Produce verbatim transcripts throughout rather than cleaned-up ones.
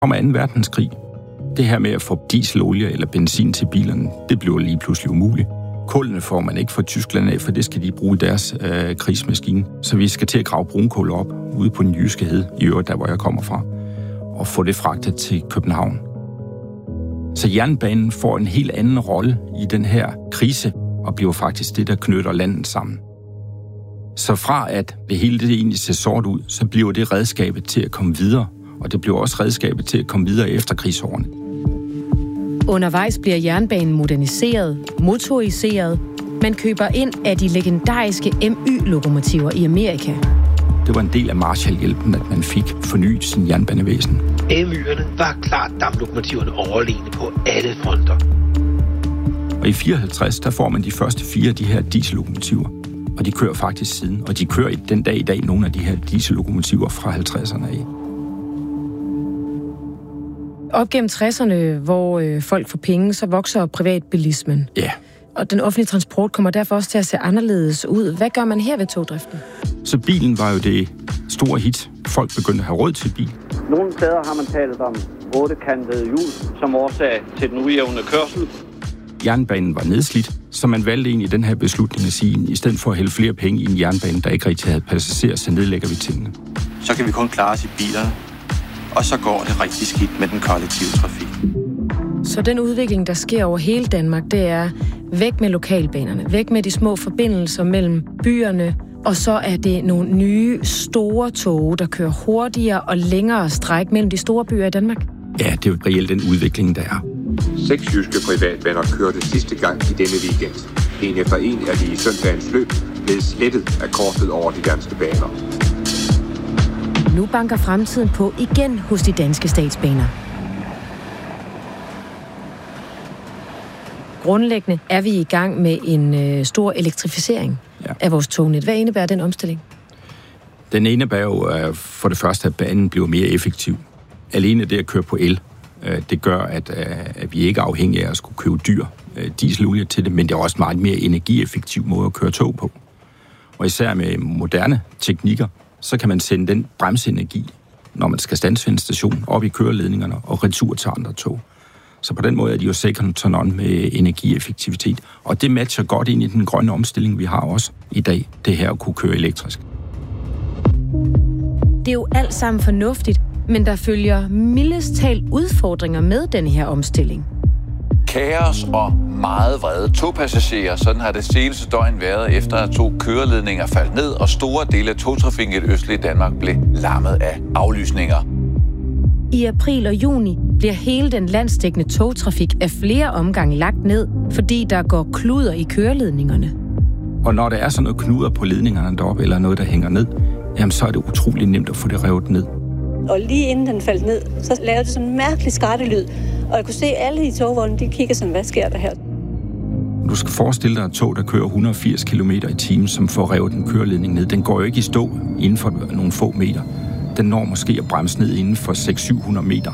Om anden verdenskrig, det her med at få dieselolie eller benzin til bilerne, det bliver lige pludselig umuligt. Kulene får man ikke fra Tyskland af, for det skal de bruge i deres øh, krigsmaskine. Så vi skal til at grave brunkul op ude på den jyske hede, i øvrigt der, hvor jeg kommer fra, og få det fragtet til København. Så jernbanen får en helt anden rolle i den her krise, og bliver faktisk det, der knytter landet sammen. Så fra at det hele det egentlig ser sort ud, så bliver det redskabet til at komme videre, og det bliver også redskabet til at komme videre efter krigsårene. Undervejs bliver jernbanen moderniseret, motoriseret. Man køber ind af de legendariske M Y-lokomotiver i Amerika. Det var en del af Marshallhjælpen, at man fik fornyet sin jernbanevæsen. M Y'erne var klart damplokomotiverne overlegne på alle fronter. Og i fireoghalvtreds, der får man de første fire af de her diesellokomotiver. Og de kører faktisk siden. Og de kører den dag i dag nogle af de her diesellokomotiver fra halvtredserne af. Op gennem tresserne, hvor øh, folk får penge, så vokser privatbilismen. Ja. Og den offentlige transport kommer derfor også til at se anderledes ud. Hvad gør man her ved togdriften? Så bilen var jo det store hit. Folk begyndte at have råd til bil. Nogle steder har man talt om ottekantede hjul som årsag til den ujævne kørsel. Jernbanen var nedslidt, så man valgte egentlig den her beslutning at sige, i stedet for at hælde flere penge i en jernbane, der ikke rigtig havde passagerer, så nedlægger vi tingene. Så kan vi kun klare os i bilerne, og så går det rigtig skidt med den kollektive trafik. Så den udvikling, der sker over hele Danmark, det er væk med lokalbanerne, væk med de små forbindelser mellem byerne, og så er det nogle nye, store tog, der kører hurtigere og længere stræk mellem de store byer i Danmark. Ja, det er jo reelt den udvikling, der er. Seks jyske privatbaner kørte sidste gang i denne weekend. En efter en er de i søndagens løb blevet slettet af kortet over de danske baner. Nu banker fremtiden på igen hos de danske statsbaner. Grundlæggende er vi i gang med en øh, stor elektrificering ja. af vores tognet. Hvad indebærer den omstilling? Den indebærer jo øh, for det første, at banen bliver mere effektiv. Alene det at køre på el, øh, det gør, at, øh, at vi ikke er afhængige af at skulle købe dyr øh, dieselolie til det, men det er også meget mere energieffektiv måde at køre tog på. Og især med moderne teknikker, så kan man sende den bremsenergi, når man skal standse ved en station, op i køreledningerne og retur til andre tog. Så på den måde er de jo second to none med energieffektivitet. Og det matcher godt ind i den grønne omstilling, vi har også i dag, det her at kunne køre elektrisk. Det er jo alt sammen fornuftigt, men der følger mildest talt udfordringer med den her omstilling. Kaos og meget vrede togpassagerer, sådan har det seneste døgn været, efter at to køreledninger faldt ned, og store dele af togtrafikken i det østlige Danmark blev lammet af aflysninger. I april og juni bliver hele den landsdækkende togtrafik af flere omgange lagt ned, fordi der går kluder i køreledningerne. Og når der er sådan noget knuder på ledningerne deroppe, eller noget, der hænger ned, jamen så er det utrolig nemt at få det revet ned. Og lige inden den faldt ned, så lavede det sådan en mærkelig skrattelyd. Og jeg kunne se alle i togvognen, de kigger sådan, hvad sker der her? Du skal forestille dig et tog, der kører et hundrede og firs kilometer i timen, som får revet en køreledning ned. Den går jo ikke i stå inden for nogle få meter. Den når måske at bremse ned inden for seks til syv hundrede meter.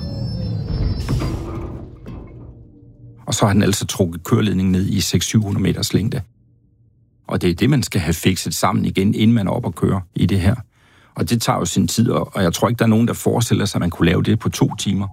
Og så har den altså trukket køreledningen ned i seks til syv hundrede meters længde. Og det er det, man skal have fikset sammen igen, inden man er oppe og kører i det her. Og det tager jo sin tid, og jeg tror ikke, der er nogen, der forestiller sig, at man kunne lave det på to timer.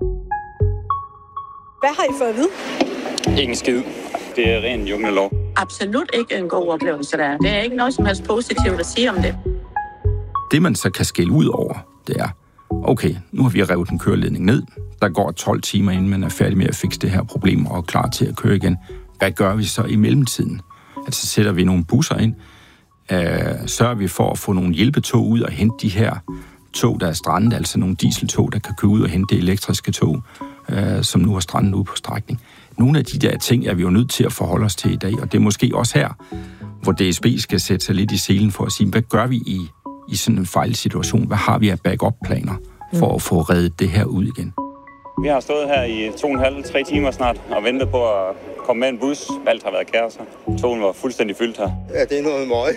Hvad har I fået at vide? Ingen skid. Det er ren junglelov. Absolut ikke en god oplevelse, der. Det er ikke noget som helst positivt at sige om det. Det, man så kan skælde ud over, det er, okay, nu har vi revet en køreledning ned. Der går tolv timer, inden man er færdig med at fikse det her problem og er klar til at køre igen. Hvad gør vi så i mellemtiden? Altså sætter vi nogle busser ind, øh, sørger vi for at få nogle hjælpetog ud og hente de her tog, der er strandet, altså nogle dieseltog, der kan køre ud og hente det elektriske tog, øh, som nu er strandet ude på strækning. Nogle af de der ting er vi jo nødt til at forholde os til i dag, og det er måske også her, hvor D S B skal sætte sig lidt i selen for at sige, hvad gør vi i, i sådan en fejlsituation? Hvad har vi af backup-planer for at få reddet det her ud igen? Vi har stået her i to og en halv, tre timer snart og ventet på at komme med en bus. Alt har været kaos. Togen var fuldstændig fyldt her. Ja, det er noget møg.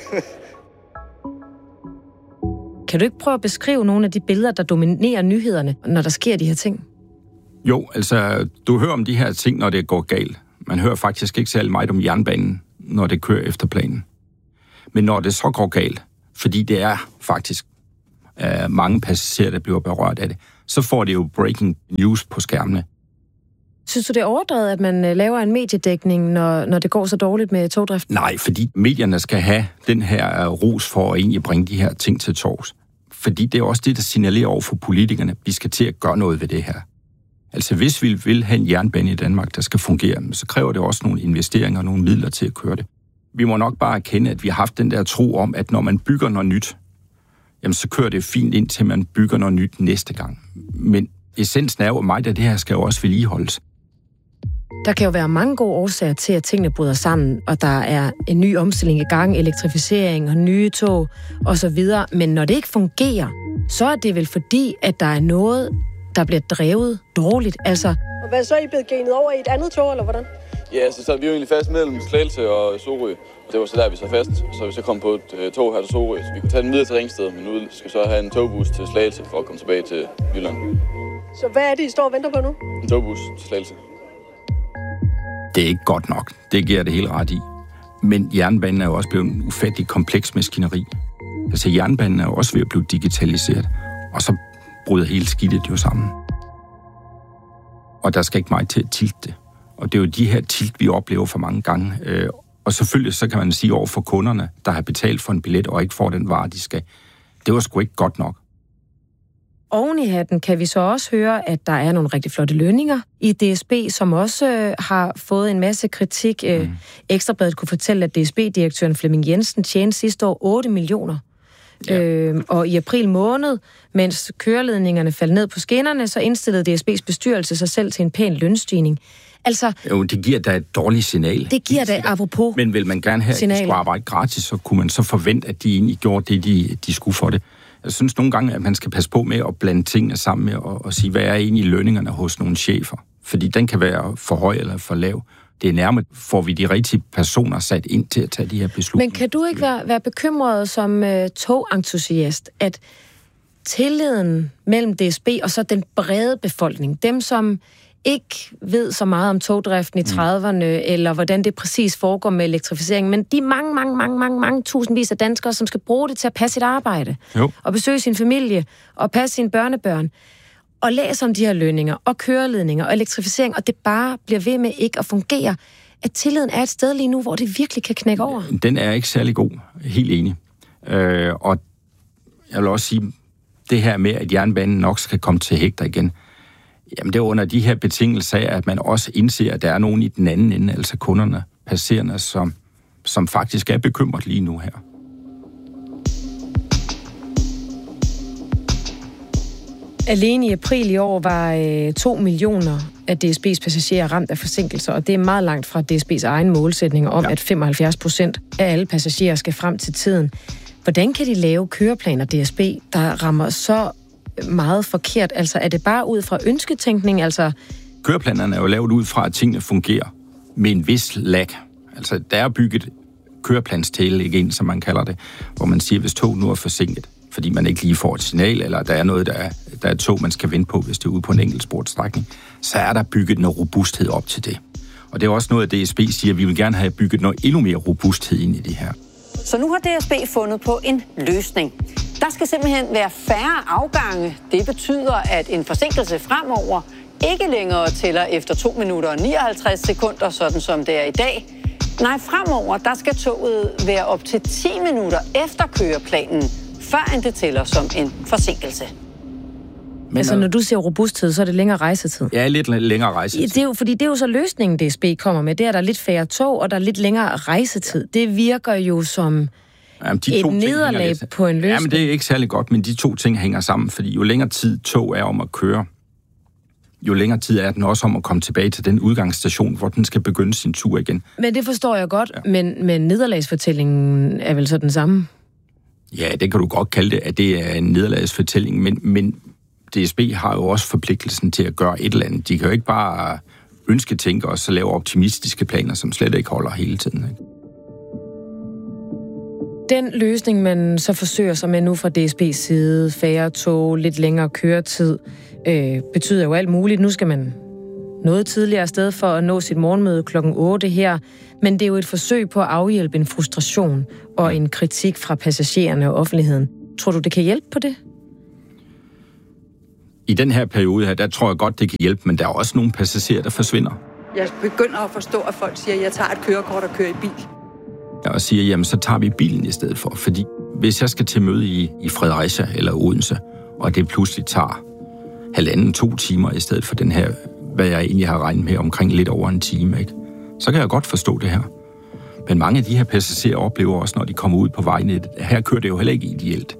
Kan du ikke prøve at beskrive nogle af de billeder, der dominerer nyhederne, når der sker de her ting? Jo, altså, du hører om de her ting, når det går galt. Man hører faktisk ikke særlig meget om jernbanen, når det kører efter planen. Men når det så går galt, fordi det er faktisk uh, mange passagerer, der bliver berørt af det, så får det jo breaking news på skærmene. Synes du, det er overdrevet, at man laver en mediedækning, når, når det går så dårligt med togdriften? Nej, fordi medierne skal have den her ros for at egentlig bringe de her ting til torvs. Fordi det er også det, der signalerer over for politikerne, vi skal til at gøre noget ved det her. Altså, hvis vi vil have en jernbane i Danmark, der skal fungere, så kræver det også nogle investeringer og nogle midler til at køre det. Vi må nok bare erkende, at vi har haft den der tro om, at når man bygger noget nyt, jamen så kører det fint indtil man bygger noget nyt næste gang. Men essensen er jo mig, at det her skal jo også vedligeholdes. Der kan jo være mange gode årsager til, at tingene bryder sammen, og der er en ny omstilling i gang, elektrificering og nye tog osv. Men når det ikke fungerer, så er det vel fordi, at der er noget, der bliver drevet dårligt. Altså... Og hvad så, er I blevet genet over i et andet tog, eller hvordan? Ja, så sad vi jo egentlig fast mellem Slagelse og Sorø. Det var så der, vi så fast. Så vi så kom på et uh, tog her til Sorø, så vi kunne tage den videre til Ringsted, men nu skal vi så have en togbus til Slagelse for at komme tilbage til Jylland. Så hvad er det, I står og venter på nu? En togbus til Slagelse. Det er ikke godt nok. Det giver det helt ret i. Men jernbanen er jo også blevet en ufattelig kompleks maskineri. Altså jernbanen er jo også ved at blive digitaliseret, og så bryder hele skidtet jo sammen. Og der skal ikke meget til at tilte det. Og det er jo de her tilt, vi oplever for mange gange. Og selvfølgelig så kan man sige over for kunderne, der har betalt for en billet og ikke får den vare, de skal. Det var sgu ikke godt nok. Oven i hatten kan vi så også høre, at der er nogle rigtig flotte lønninger i D S B, som også øh, har fået en masse kritik. Mm. Ekstrabladet kunne fortælle, at D S B-direktøren Flemming Jensen tjente sidste år otte millioner. Ja. Øh, og i april måned, mens køreledningerne faldt ned på skinnerne, så indstillede D S B's bestyrelse sig selv til en pæn lønstigning. Altså, jo, det giver da et dårligt signal. Det giver da apropos. Men vil man gerne have, at de skulle arbejde gratis, så kunne man så forvente, at de egentlig gjorde det, de, de skulle for det. Jeg synes nogle gange, at man skal passe på med at blande tingene sammen med og, og sige, hvad er egentlig lønningerne hos nogle chefer? Fordi den kan være for høj eller for lav. Det er nærmest, får vi de rigtige personer sat ind til at tage de her beslutninger. Men kan du ikke være, være bekymret som uh, togentusiast, at tilliden mellem D S B og så den brede befolkning, dem som ikke ved så meget om togdriften i trediverne, mm. eller hvordan det præcis foregår med elektrificering, men de mange, mange, mange, mange, mange tusindvis af danskere, som skal bruge det til at passe sit arbejde, jo. Og besøge sin familie, og passe sine børnebørn, og læse om de her lønninger, og køreledninger, og elektrificering, og det bare bliver ved med ikke at fungere, at tilliden er et sted lige nu, hvor det virkelig kan knække over. Den er ikke særlig god, helt enig. Øh, og jeg vil også sige, det her med, at jernbanen nok skal komme til hægter igen, jamen det er under de her betingelser af, at man også indser, at der er nogen i den anden ende, altså kunderne, passerende, som, som faktisk er bekymret lige nu her. Alene i april i år var øh, to millioner af D S B's passagerer ramt af forsinkelser, og det er meget langt fra D S B's egen målsætninger om, ja. At femoghalvfjerds procent af alle passagerer skal frem til tiden. Hvordan kan de lave køreplaner, D S B, der rammer så meget forkert? Altså, er det bare ud fra ønsketænkning? Altså... Køreplanerne er jo lavet ud fra, at tingene fungerer med en vis lag. Altså, der er bygget køreplanstale, ikke en, som man kalder det, hvor man siger, hvis tog nu er forsinket, fordi man ikke lige får et signal, eller der er noget, der er, der er et tog, man skal vente på, hvis det er ude på en enkelt sportsstrækning, så er der bygget noget robusthed op til det. Og det er også noget, at D S B siger, at vi vil gerne have bygget noget endnu mere robusthed ind i det her. Så nu har D S B fundet på en løsning. Der skal simpelthen være færre afgange. Det betyder, at en forsinkelse fremover ikke længere tæller efter to minutter og nioghalvtreds sekunder, sådan som det er i dag. Nej, fremover der skal toget være op til ti minutter efter køreplanen, før end det tæller som en forsinkelse. Men altså, når du siger robusthed, så er det længere rejsetid. Ja, lidt længere rejsetid. Det er jo, fordi det er jo så løsningen, D S B kommer med. Det er, der er lidt færre tog, og der er lidt længere rejsetid. Det virker jo som Jamen, de et nederlag på en løsning. Jamen, det er ikke særlig godt, men de to ting hænger sammen, fordi jo længere tid tog er om at køre, jo længere tid er den også om at komme tilbage til den udgangsstation, hvor den skal begynde sin tur igen. Men det forstår jeg godt, ja. men, men nederlagsfortællingen er vel så den samme? Ja, det kan du godt kalde det, at det er en nederlagsfortælling, men, men D S B har jo også forpligtelsen til at gøre et eller andet. De kan jo ikke bare ønsketænke og så lave optimistiske planer, som slet ikke holder hele tiden. Ikke? Den løsning, man så forsøger sig med nu fra D S B's side, færre tog, lidt længere køretid, øh, betyder jo alt muligt. Nu skal man noget tidligere afsted for at nå sit morgenmøde klokken otte her, men det er jo et forsøg på at afhjælpe en frustration og en kritik fra passagererne og offentligheden. Tror du, det kan hjælpe på det? I den her periode her, der tror jeg godt, det kan hjælpe, men der er også nogle passagerer, der forsvinder. Jeg begynder at forstå, at folk siger, at jeg tager et kørekort og kører i bil. Og siger, jamen så tager vi bilen i stedet for, fordi hvis jeg skal til møde i, i Fredericia eller Odense, og det pludselig tager halvanden, to timer i stedet for den her, hvad jeg egentlig har regnet med, omkring lidt over en time, ikke? Så kan jeg godt forstå det her. Men mange af de her passagerer oplever også, når de kommer ud på vejnettet, her kører det jo heller ikke ideelt.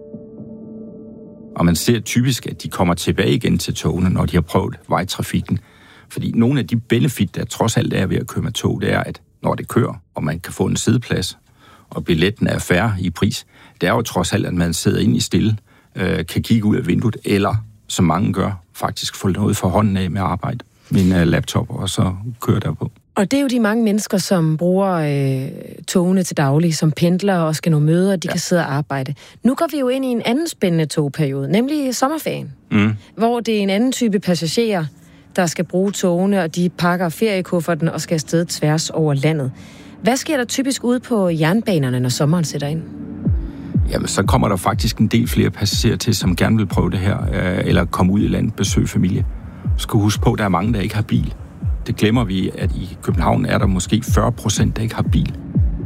Og man ser typisk, at de kommer tilbage igen til togene, når de har prøvet vejtrafikken. Fordi nogle af de benefit, der trods alt er ved at køre med tog, det er, at når det kører, og man kan få en siddeplads, og billetten er færre i pris, det er jo trods alt, at man sidder inde i stille, øh, kan kigge ud af vinduet, eller, som mange gør, faktisk få noget for hånden af med arbejde med en uh, laptop, og så kører der på. Og det er jo de mange mennesker, som bruger øh, togene til daglig, som pendler og skal nå møder, de ja. kan sidde og arbejde. Nu går vi jo ind i en anden spændende togperiode, nemlig sommerferien, mm. hvor det er en anden type passagerer, der skal bruge togene, og de pakker feriekufferten og skal afsted tværs over landet. Hvad sker der typisk ude på jernbanerne, når sommeren sætter ind? Jamen, så kommer der faktisk en del flere passagerer til, som gerne vil prøve det her, øh, eller komme ud i landet, besøge familie. Skal huske på, at der er mange, der ikke har bil. Det glemmer vi, at i København er der måske fyrre procent, der ikke har bil.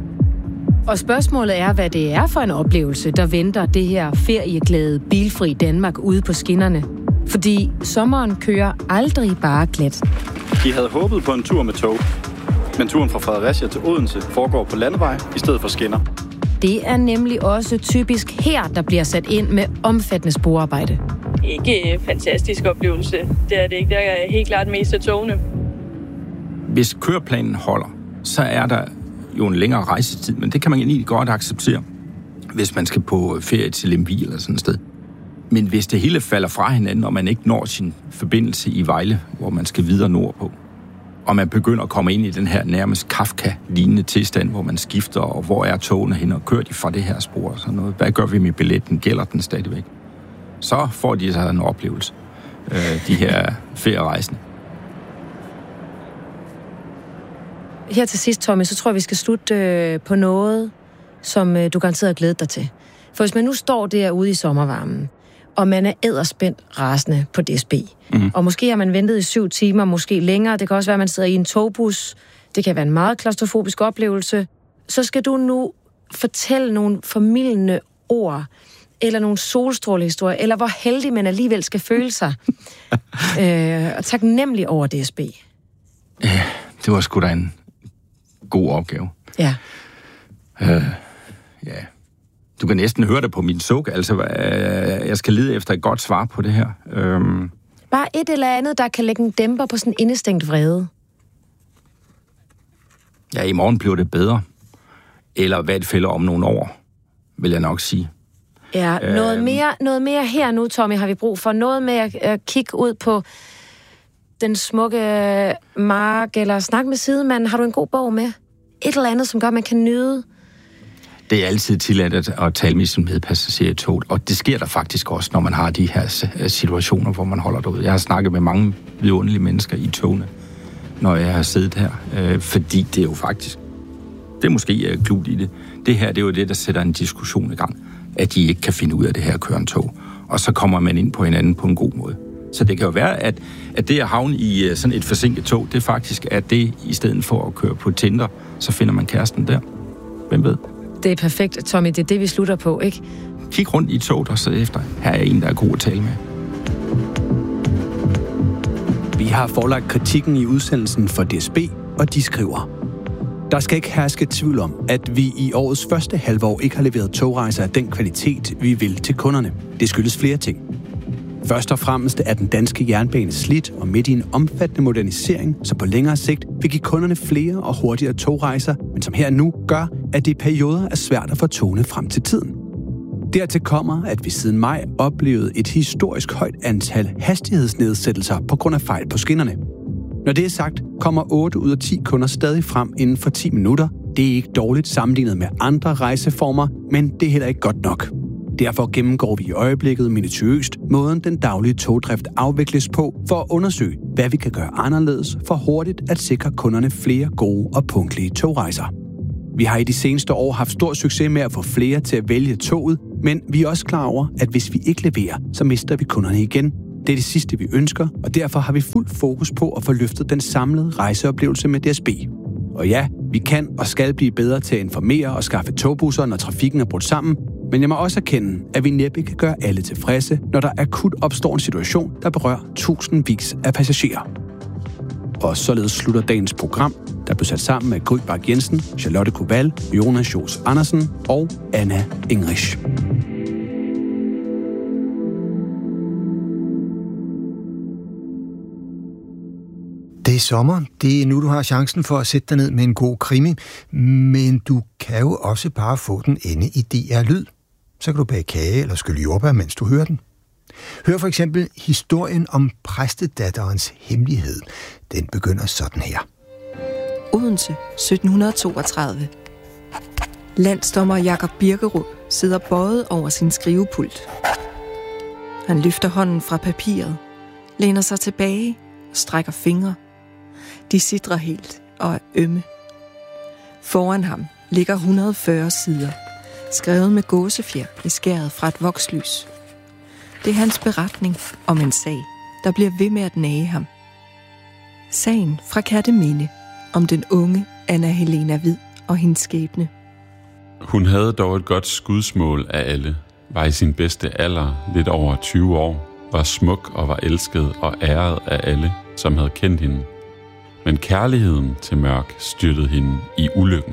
Og spørgsmålet er, hvad det er for en oplevelse, der venter det her ferieglade, bilfri Danmark ude på skinnerne. Fordi sommeren kører aldrig bare glat. De havde håbet på en tur med tog, men turen fra Fredericia til Odense foregår på landevej i stedet for skinner. Det er nemlig også typisk her, der bliver sat ind med omfattende sporarbejde. Ikke en fantastisk oplevelse. Det er det ikke. Der er helt klart mest af togene. Hvis køreplanen holder, så er der jo en længere rejsetid, men det kan man egentlig godt acceptere, hvis man skal på ferie til Lemvig eller sådan et sted. Men hvis det hele falder fra hinanden, og man ikke når sin forbindelse i Vejle, hvor man skal videre nordpå, og man begynder at komme ind i den her nærmest Kafka-lignende tilstand, hvor man skifter, og hvor er togene hen, og kører de fra det her spor og sådan noget. Hvad gør vi med billetten? Gælder den stadigvæk? Så får de så en oplevelse, øh, de her ferierejsende. Her til sidst, Tommy, så tror jeg, vi skal slutte øh, på noget, som øh, du garanteret har glædet dig til. For hvis man nu står derude i sommervarmen, og man er edderspændt rasende på D S B, mm. og måske har man ventet i syv timer, måske længere, det kan også være, at man sidder i en togbus, det kan være en meget klaustrofobisk oplevelse, så skal du nu fortælle nogle formildende ord, eller nogle solstrålehistorier, eller hvor heldig man alligevel skal føle sig, øh, og taknemmelig over D S B. Ja, det var sgu da en god opgave. Ja. Øh, ja. Du kan næsten høre det på min suk, altså øh, jeg skal lede efter et godt svar på det her. Øhm. Bare et eller andet, der kan lægge en dæmper på sådan en indestængt vrede. Ja, i morgen bliver det bedre. Eller hvad det fælder om nogle år, vil jeg nok sige. Ja, øhm. noget, mere, noget mere her nu, Tommy, har vi brug for. Noget med at, at kigge ud på den smukke mark, eller snakke med sidemanden. Har du en god bog med? Et eller andet, som gør, at man kan nyde. Det er altid tilladt at, at tale med sin medpassager i toget, og det sker der faktisk også, når man har de her situationer, hvor man holder derude. Jeg har snakket med mange vidunderlige mennesker i togene, når jeg har siddet her, øh, fordi det er jo faktisk, det er måske uh, kludt i det. Det her, det er jo det, der sætter en diskussion i gang, at de ikke kan finde ud af det her at køre en tog, og så kommer man ind på hinanden på en god måde. Så det kan jo være, at, at det at havne i uh, sådan et forsinket tog, det faktisk er det, i stedet for at køre på Tinder, så finder man kæresten der. Hvem ved? Det er perfekt, Tommy. Det er det, vi slutter på, ikke? Kig rundt i toget og så efter. Her er en, der er god at tale med. Vi har forelagt kritikken i udsendelsen for D S B, og de skriver: Der skal ikke herske tvivl om, at vi i årets første halvår ikke har leveret togrejser af den kvalitet, vi vil til kunderne. Det skyldes flere ting. Først og fremmest er den danske jernbane slidt og midt i en omfattende modernisering, som på længere sigt vil give kunderne flere og hurtigere togrejser, men som her nu gør, at det i perioder er svært at få togene frem til tiden. Dertil kommer, at vi siden maj oplevede et historisk højt antal hastighedsnedsættelser på grund af fejl på skinnerne. Når det er sagt, kommer otte ud af ti kunder stadig frem inden for ti minutter. Det er ikke dårligt sammenlignet med andre rejseformer, men det er heller ikke godt nok. Derfor gennemgår vi i øjeblikket minutiøst måden den daglige togdrift afvikles på, for at undersøge, hvad vi kan gøre anderledes for hurtigt at sikre kunderne flere gode og punktlige togrejser. Vi har i de seneste år haft stor succes med at få flere til at vælge toget, men vi er også klar over, at hvis vi ikke leverer, så mister vi kunderne igen. Det er det sidste, vi ønsker, og derfor har vi fuld fokus på at få løftet den samlede rejseoplevelse med D S B. Og ja, vi kan og skal blive bedre til at informere og skaffe togbusser, når trafikken er brudt sammen, men jeg må også erkende, at vi næppe kan gøre alle tilfredse, når der akut opstår en situation, der berører tusindvis af passagerer. Og således slutter dagens program, der blev sat sammen af Gry Bak Jensen, Charlotte Koval, Jonas Jos Andersen og Anna Engrich. Det er sommer. Det er nu, du har chancen for at sætte dig ned med en god krimi, men du kan jo også bare få den inde i D R Lyd. Så kan du bage kage eller skylle jordbær, mens du hører den. Hør for eksempel historien om præstedatterens hemmelighed. Den begynder sådan her. Odense, sytten toogtredive. Landsdommer Jakob Birkerud sidder bøjet over sin skrivepult. Han løfter hånden fra papiret, læner sig tilbage og strækker fingre. De sidrer helt og er ømme. Foran ham ligger et hundrede og fyrre sider, skrevet med gåsefjer i skæret fra et vokslys. Det er hans beretning om en sag, der bliver ved med at nage ham. Sagen fra Kerteminde om den unge Anna Helena Hvid og hendes skæbne. Hun havde dog et godt skudsmål af alle, var i sin bedste alder, lidt over tyve år, var smuk og var elsket og æret af alle, som havde kendt hende. Men kærligheden til Mørk styrtede hende i ulykken.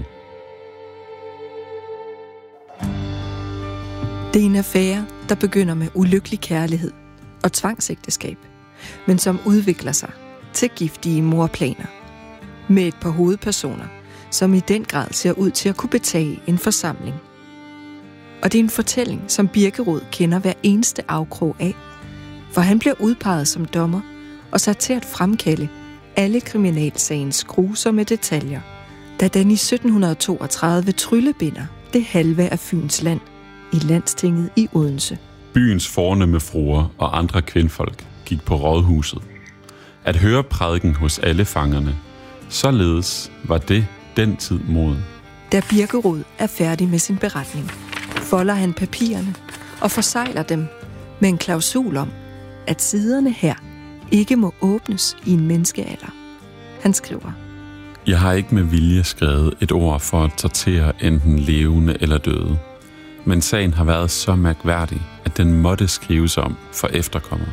Det er en affære, der begynder med ulykkelig kærlighed og tvangsægteskab, men som udvikler sig til giftige morplaner. Med et par hovedpersoner, som i den grad ser ud til at kunne betage en forsamling. Og det er en fortælling, som Birkerud kender hver eneste afkrog af, for han bliver udpeget som dommer og sat til at fremkalde alle kriminalsagens grusomme detaljer, da den i sytten toogtredive tryllebinder det halve af Fyns land i Landstinget i Odense. Byens fornemme fruer og andre kvindfolk gik på rådhuset. At høre prædiken hos alle fangerne, således var det den tid moden. Da Birkerud er færdig med sin beretning, folder han papirerne og forsegler dem med en klausul om, at siderne her ikke må åbnes i en menneskealder. Han skriver: Jeg har ikke med vilje skrevet et ord for at tortere enten levende eller døde. Men sagen har været så mærkværdig, at den måtte skrives om for efterkommere.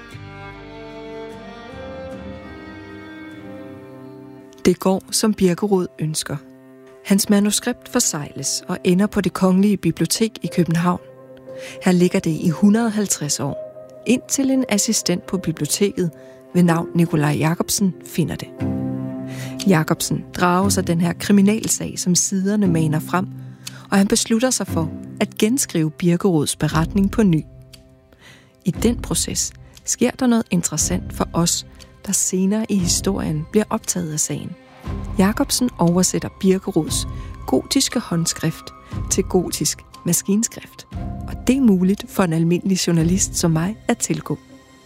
Det går, som Birkerud ønsker. Hans manuskript forsegles og ender på Det Kongelige Bibliotek i København. Her ligger det i et hundrede og halvtreds år, indtil en assistent på biblioteket ved navn Nikolaj Jacobsen finder det. Jacobsen drager sig den her kriminalsag, som siderne maner frem, og han beslutter sig for at genskrive Birkeruds beretning på ny. I den proces sker der noget interessant for os, der senere i historien bliver optaget af sagen. Jacobsen oversætter Birkeruds gotiske håndskrift til gotisk maskinskrift, og det er muligt for en almindelig journalist som mig at tilgå.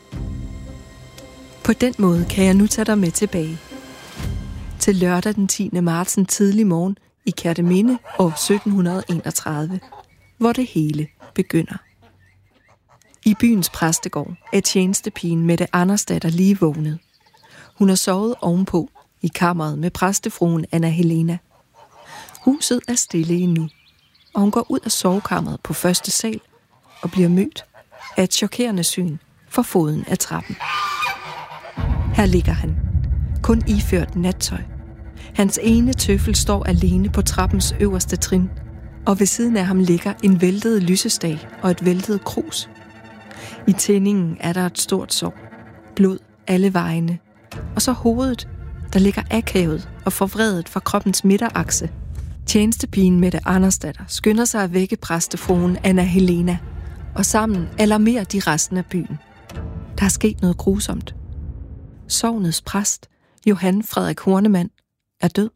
På den måde kan jeg nu tage dig med tilbage til lørdag den tiende marts en tidlig morgen i Kerteminde år sytten enogtredive, hvor det hele begynder. I byens præstegård er tjenestepigen Mette Andersdatter lige vågnet. Hun har sovet ovenpå i kammeret med præstefruen Anna Helena. Huset er stille endnu, og hun går ud af sovekammeret på første sal og bliver mødt af et chokerende syn for foden af trappen. Her ligger han, kun iført nattøj. Hans ene tøffel står alene på trappens øverste trin, og ved siden af ham ligger en væltet lysestage og et væltet krus. I tændingen er der et stort sår, blod alle vejene, og så hovedet, der ligger akavet og forvredet fra kroppens midterakse. Tjenestepigen Mette Andersdatter skynder sig at vække præstefruen Anna Helena, og sammen alarmerer de resten af byen. Der er sket noget grusomt. Sognets præst, Johan Frederik Hornemann, er død.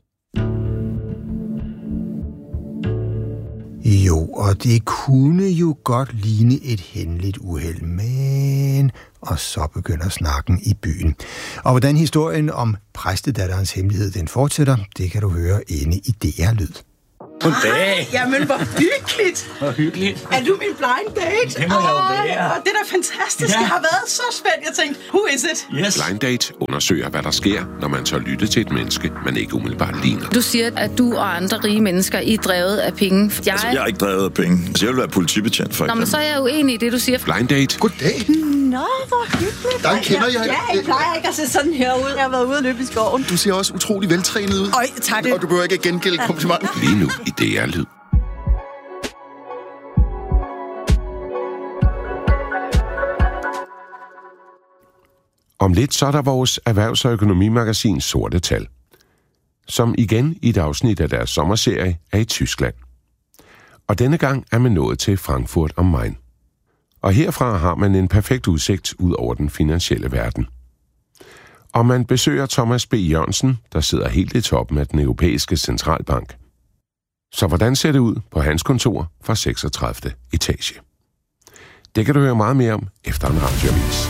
Jo, og det kunne jo godt ligne et hændeligt uheld, men... Og så begynder snakken i byen. Og hvordan historien om præstedatterens hemmelighed den fortsætter, det kan du høre inde i D R Lyd. Goddag. Jamen, hvor hyggeligt. Hvor hyggeligt. Er du min blind date? Det må jeg jo være. Det er da fantastisk. Ja. Jeg har været så spændt. Jeg tænkte, who is it? Yes. Blind Date undersøger, hvad der sker, når man tør lytte til et menneske, man ikke umiddelbart ligner. Du siger, at du og andre rige mennesker I er drevet af penge. Jeg... Altså, jeg er ikke drevet af penge. Altså, jeg vil være politibetjent, for Nå, men så er jeg uenig i det, du siger. Blind Date. Goddag. Nå, hvor hyggeligt. Der kender jeg. Ja, jeg plejer ikke at se sådan her ud. Jeg har været ude og løbe i skoven. Du ser også utrolig veltrænet ud. Øj, tak. Og du behøver ikke at gengælde komplimenten. Lige nu i D R Lyd. Om lidt så er der vores erhvervs- og økonomimagasin Sorte Tal, som igen i et afsnit af deres sommerserie er i Tyskland. Og denne gang er man nået til Frankfurt am Main. Og herfra har man en perfekt udsigt ud over den finansielle verden. Og man besøger Thomas B. Jørgensen, der sidder helt i toppen af den europæiske centralbank. Så hvordan ser det ud på hans kontor fra seksogtredivte etage? Det kan du høre meget mere om efter en radioavis.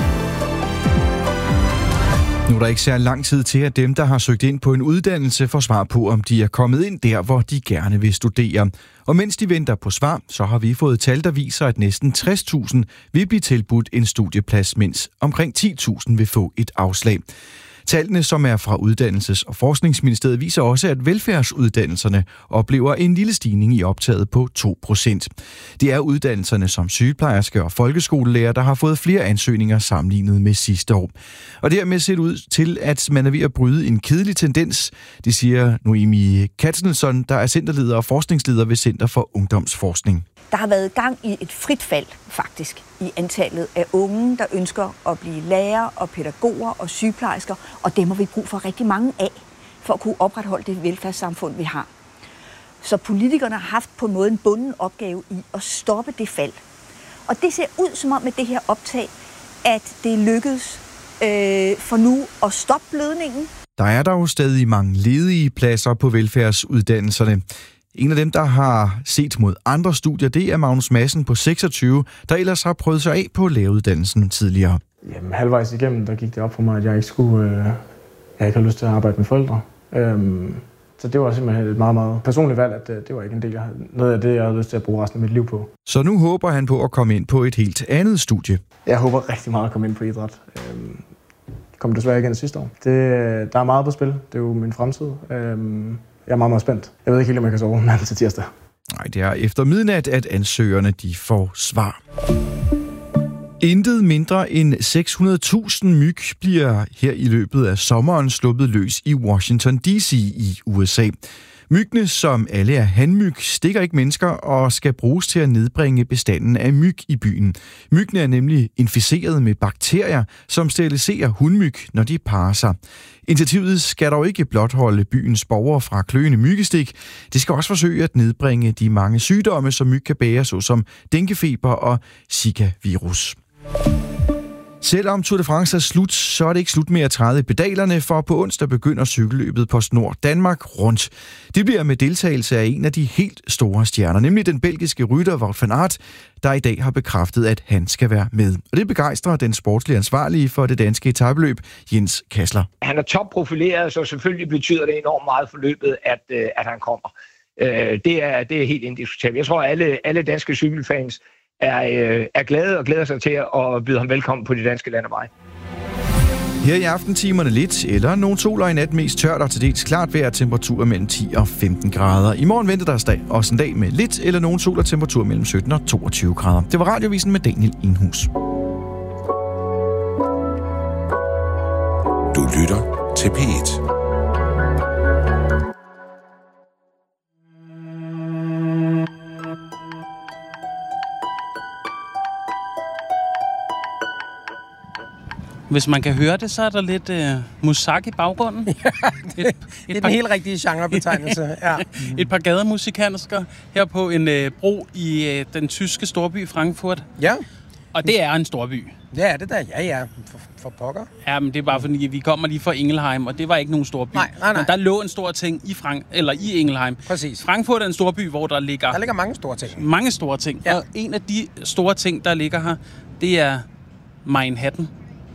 Nu er der ikke særlig lang tid til, at dem, der har søgt ind på en uddannelse, får svar på, om de er kommet ind der, hvor de gerne vil studere. Og mens de venter på svar, så har vi fået tal, der viser, at næsten tres tusind vil blive tilbudt en studieplads, mens omkring ti tusind vil få et afslag. Tallene, som er fra Uddannelses- og Forskningsministeriet, viser også, at velfærdsuddannelserne oplever en lille stigning i optaget på to procent. Det er uddannelserne som sygeplejerske og folkeskolelærer, der har fået flere ansøgninger sammenlignet med sidste år. Og dermed ser det ud til, at man er ved at bryde en kedelig tendens. Det siger Noemi Katznelson, der er centerleder og forskningsleder ved Center for Ungdomsforskning. Der har været gang i et frit fald, faktisk, i antallet af unge, der ønsker at blive lærer og pædagoger og sygeplejersker, og dem har vi brug for rigtig mange af, for at kunne opretholde det velfærdssamfund, vi har. Så politikerne har haft på en måde en bunden opgave i at stoppe det fald. Og det ser ud som om med det her optag, at det lykkedes øh, for nu at stoppe blødningen. Der er dog stadig mange ledige pladser på velfærdsuddannelserne. En af dem, der har set mod andre studier, det er Magnus Madsen på seksogtyve, der ellers har prøvet sig af på læreruddannelsen tidligere. Jamen, halvvejs igennem, der gik det op for mig, at jeg ikke skulle, øh, jeg ikke havde lyst til at arbejde med forældre. Øhm, så det var simpelthen et meget, meget personligt valg, at det, det var ikke en del af noget af det, jeg havde lyst til at bruge resten af mit liv på. Så nu håber han på at komme ind på et helt andet studie. Jeg håber rigtig meget at komme ind på idræt. Øhm, kom desværre igen sidste år. Det, der er meget på spil. Det er jo min fremtid. Øhm, Jeg er meget, meget spændt. Jeg ved ikke helt, om jeg kan sove natten til tirsdag. Nej, det er efter midnat, at ansøgerne de får svar. Intet mindre end seks hundrede tusind myg bliver her i løbet af sommeren sluppet løs i Washington D C i U S A. Myggene, som alle er hanmyg, stikker ikke mennesker og skal bruges til at nedbringe bestanden af myg i byen. Myggene er nemlig inficeret med bakterier, som steriliserer hunmyg, når de parer sig. Initiativet skal dog ikke blot holde byens borgere fra kløende myggestik. Det skal også forsøge at nedbringe de mange sygdomme, som myg kan bære, såsom denguefeber og Zika-virus. Selvom Tour de France er slut, så er det ikke slut med at træde i pedalerne, for på onsdag begynder cykelløbet på Snor Danmark rundt. Det bliver med deltagelse af en af de helt store stjerner, nemlig den belgiske rytter Wout van Aert, der i dag har bekræftet, at han skal være med. Og det begejstrer den sportslige ansvarlige for det danske etapeløb, Jens Kassler. Han er topprofileret, så selvfølgelig betyder det enormt meget for løbet, at, at han kommer. Det er, det er helt indiskutabelt. Jeg tror, at alle, alle danske cykelfans Er, øh, er glade og glæder sig til at byde ham velkommen på de danske landeveje. Her i aftentimerne lidt, eller nogle sol og i nat mest tørt og til dels klart vejr, temperaturer mellem ti og femten grader. I morgen venter der dag, også en dag med lidt eller nogle sol og temperatur mellem sytten og toogtyve grader. Det var Radiovisen med Daniel Enhus. Du lytter til P et. Hvis man kan høre det, så er der lidt øh, musak i baggrunden. Ja, det, et, et det er par, den helt rigtige genrebetegnelse. Ja. Et par gademusikansker her på en øh, bro i øh, den tyske storby Frankfurt. Ja. Og det er en storby. Ja, det der. Ja, ja. For, for pokker. Ja, men det er bare fordi, vi kommer lige fra Ingelheim, og det var ikke nogen storby. Nej, nej, nej. Men der lå en stor ting i, Frank- eller i Ingelheim. Præcis. Frankfurt er en storby, hvor der ligger... Der ligger mange store ting. Mange store ting. Ja. Og en af de store ting, der ligger her, det er Manhattan.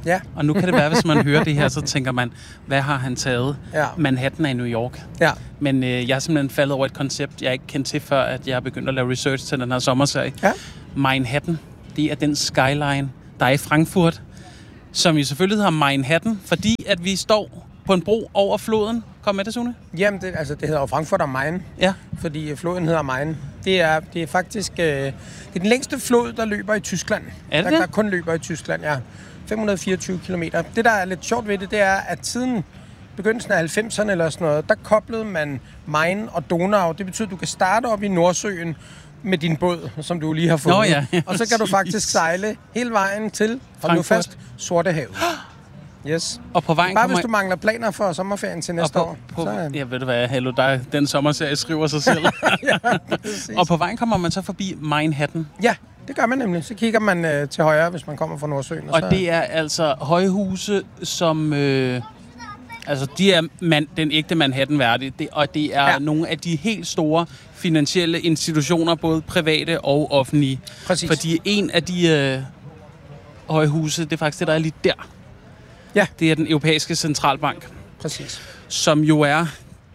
Ja. Og nu kan det være, hvis man hører det her, så tænker man, hvad har han taget? Ja. Manhattan er i New York. Ja. Men øh, jeg er simpelthen faldet over et koncept, jeg ikke kendte til, før at jeg har begyndt at lave research til den her sommerserie. Ja. Manhattan, det er den skyline, der er i Frankfurt, som jo selvfølgelig hedder Manhattan, fordi at vi står på en bro over floden. Kom med det, Sune. Jamen, det, altså, det hedder jo Frankfurt am Main, ja. fordi floden hedder Main. Det er, det er faktisk øh, det er den længste flod, der løber i Tyskland. Er det der, det? der kun løber i Tyskland, ja. fem hundrede og fireogtyve kilometer. Det, der er lidt sjovt ved det, det er, at siden begyndelsen af halvfemserne eller sådan noget, der koblede man Main og Donau. Det betyder, at du kan starte op i Nordsøen med din båd, som du lige har fundet. Nå, ja. Og så kan du faktisk sejle hele vejen til, hold nu fast, Sortehavet. Yes. Og på vejen bare kommer... hvis du mangler planer for sommerferien til næste på, år. På, så, ja, ved du hvad, hallo dig, den sommerserie skriver sig selv. ja, og på vejen kommer man så forbi Manhattan. Ja, det gør man nemlig. Så kigger man øh, til højre, hvis man kommer fra Nordsøen. Og, og så... det er altså højhuse, som... Øh, altså, de er man, den ægte Manhattan værdige, det, og det er ja. nogle af de helt store finansielle institutioner, både private og offentlige. Præcis. Fordi en af de øh, højhuse, det er faktisk det, der er lige der. Ja. Det er den europæiske centralbank. Præcis. Som jo er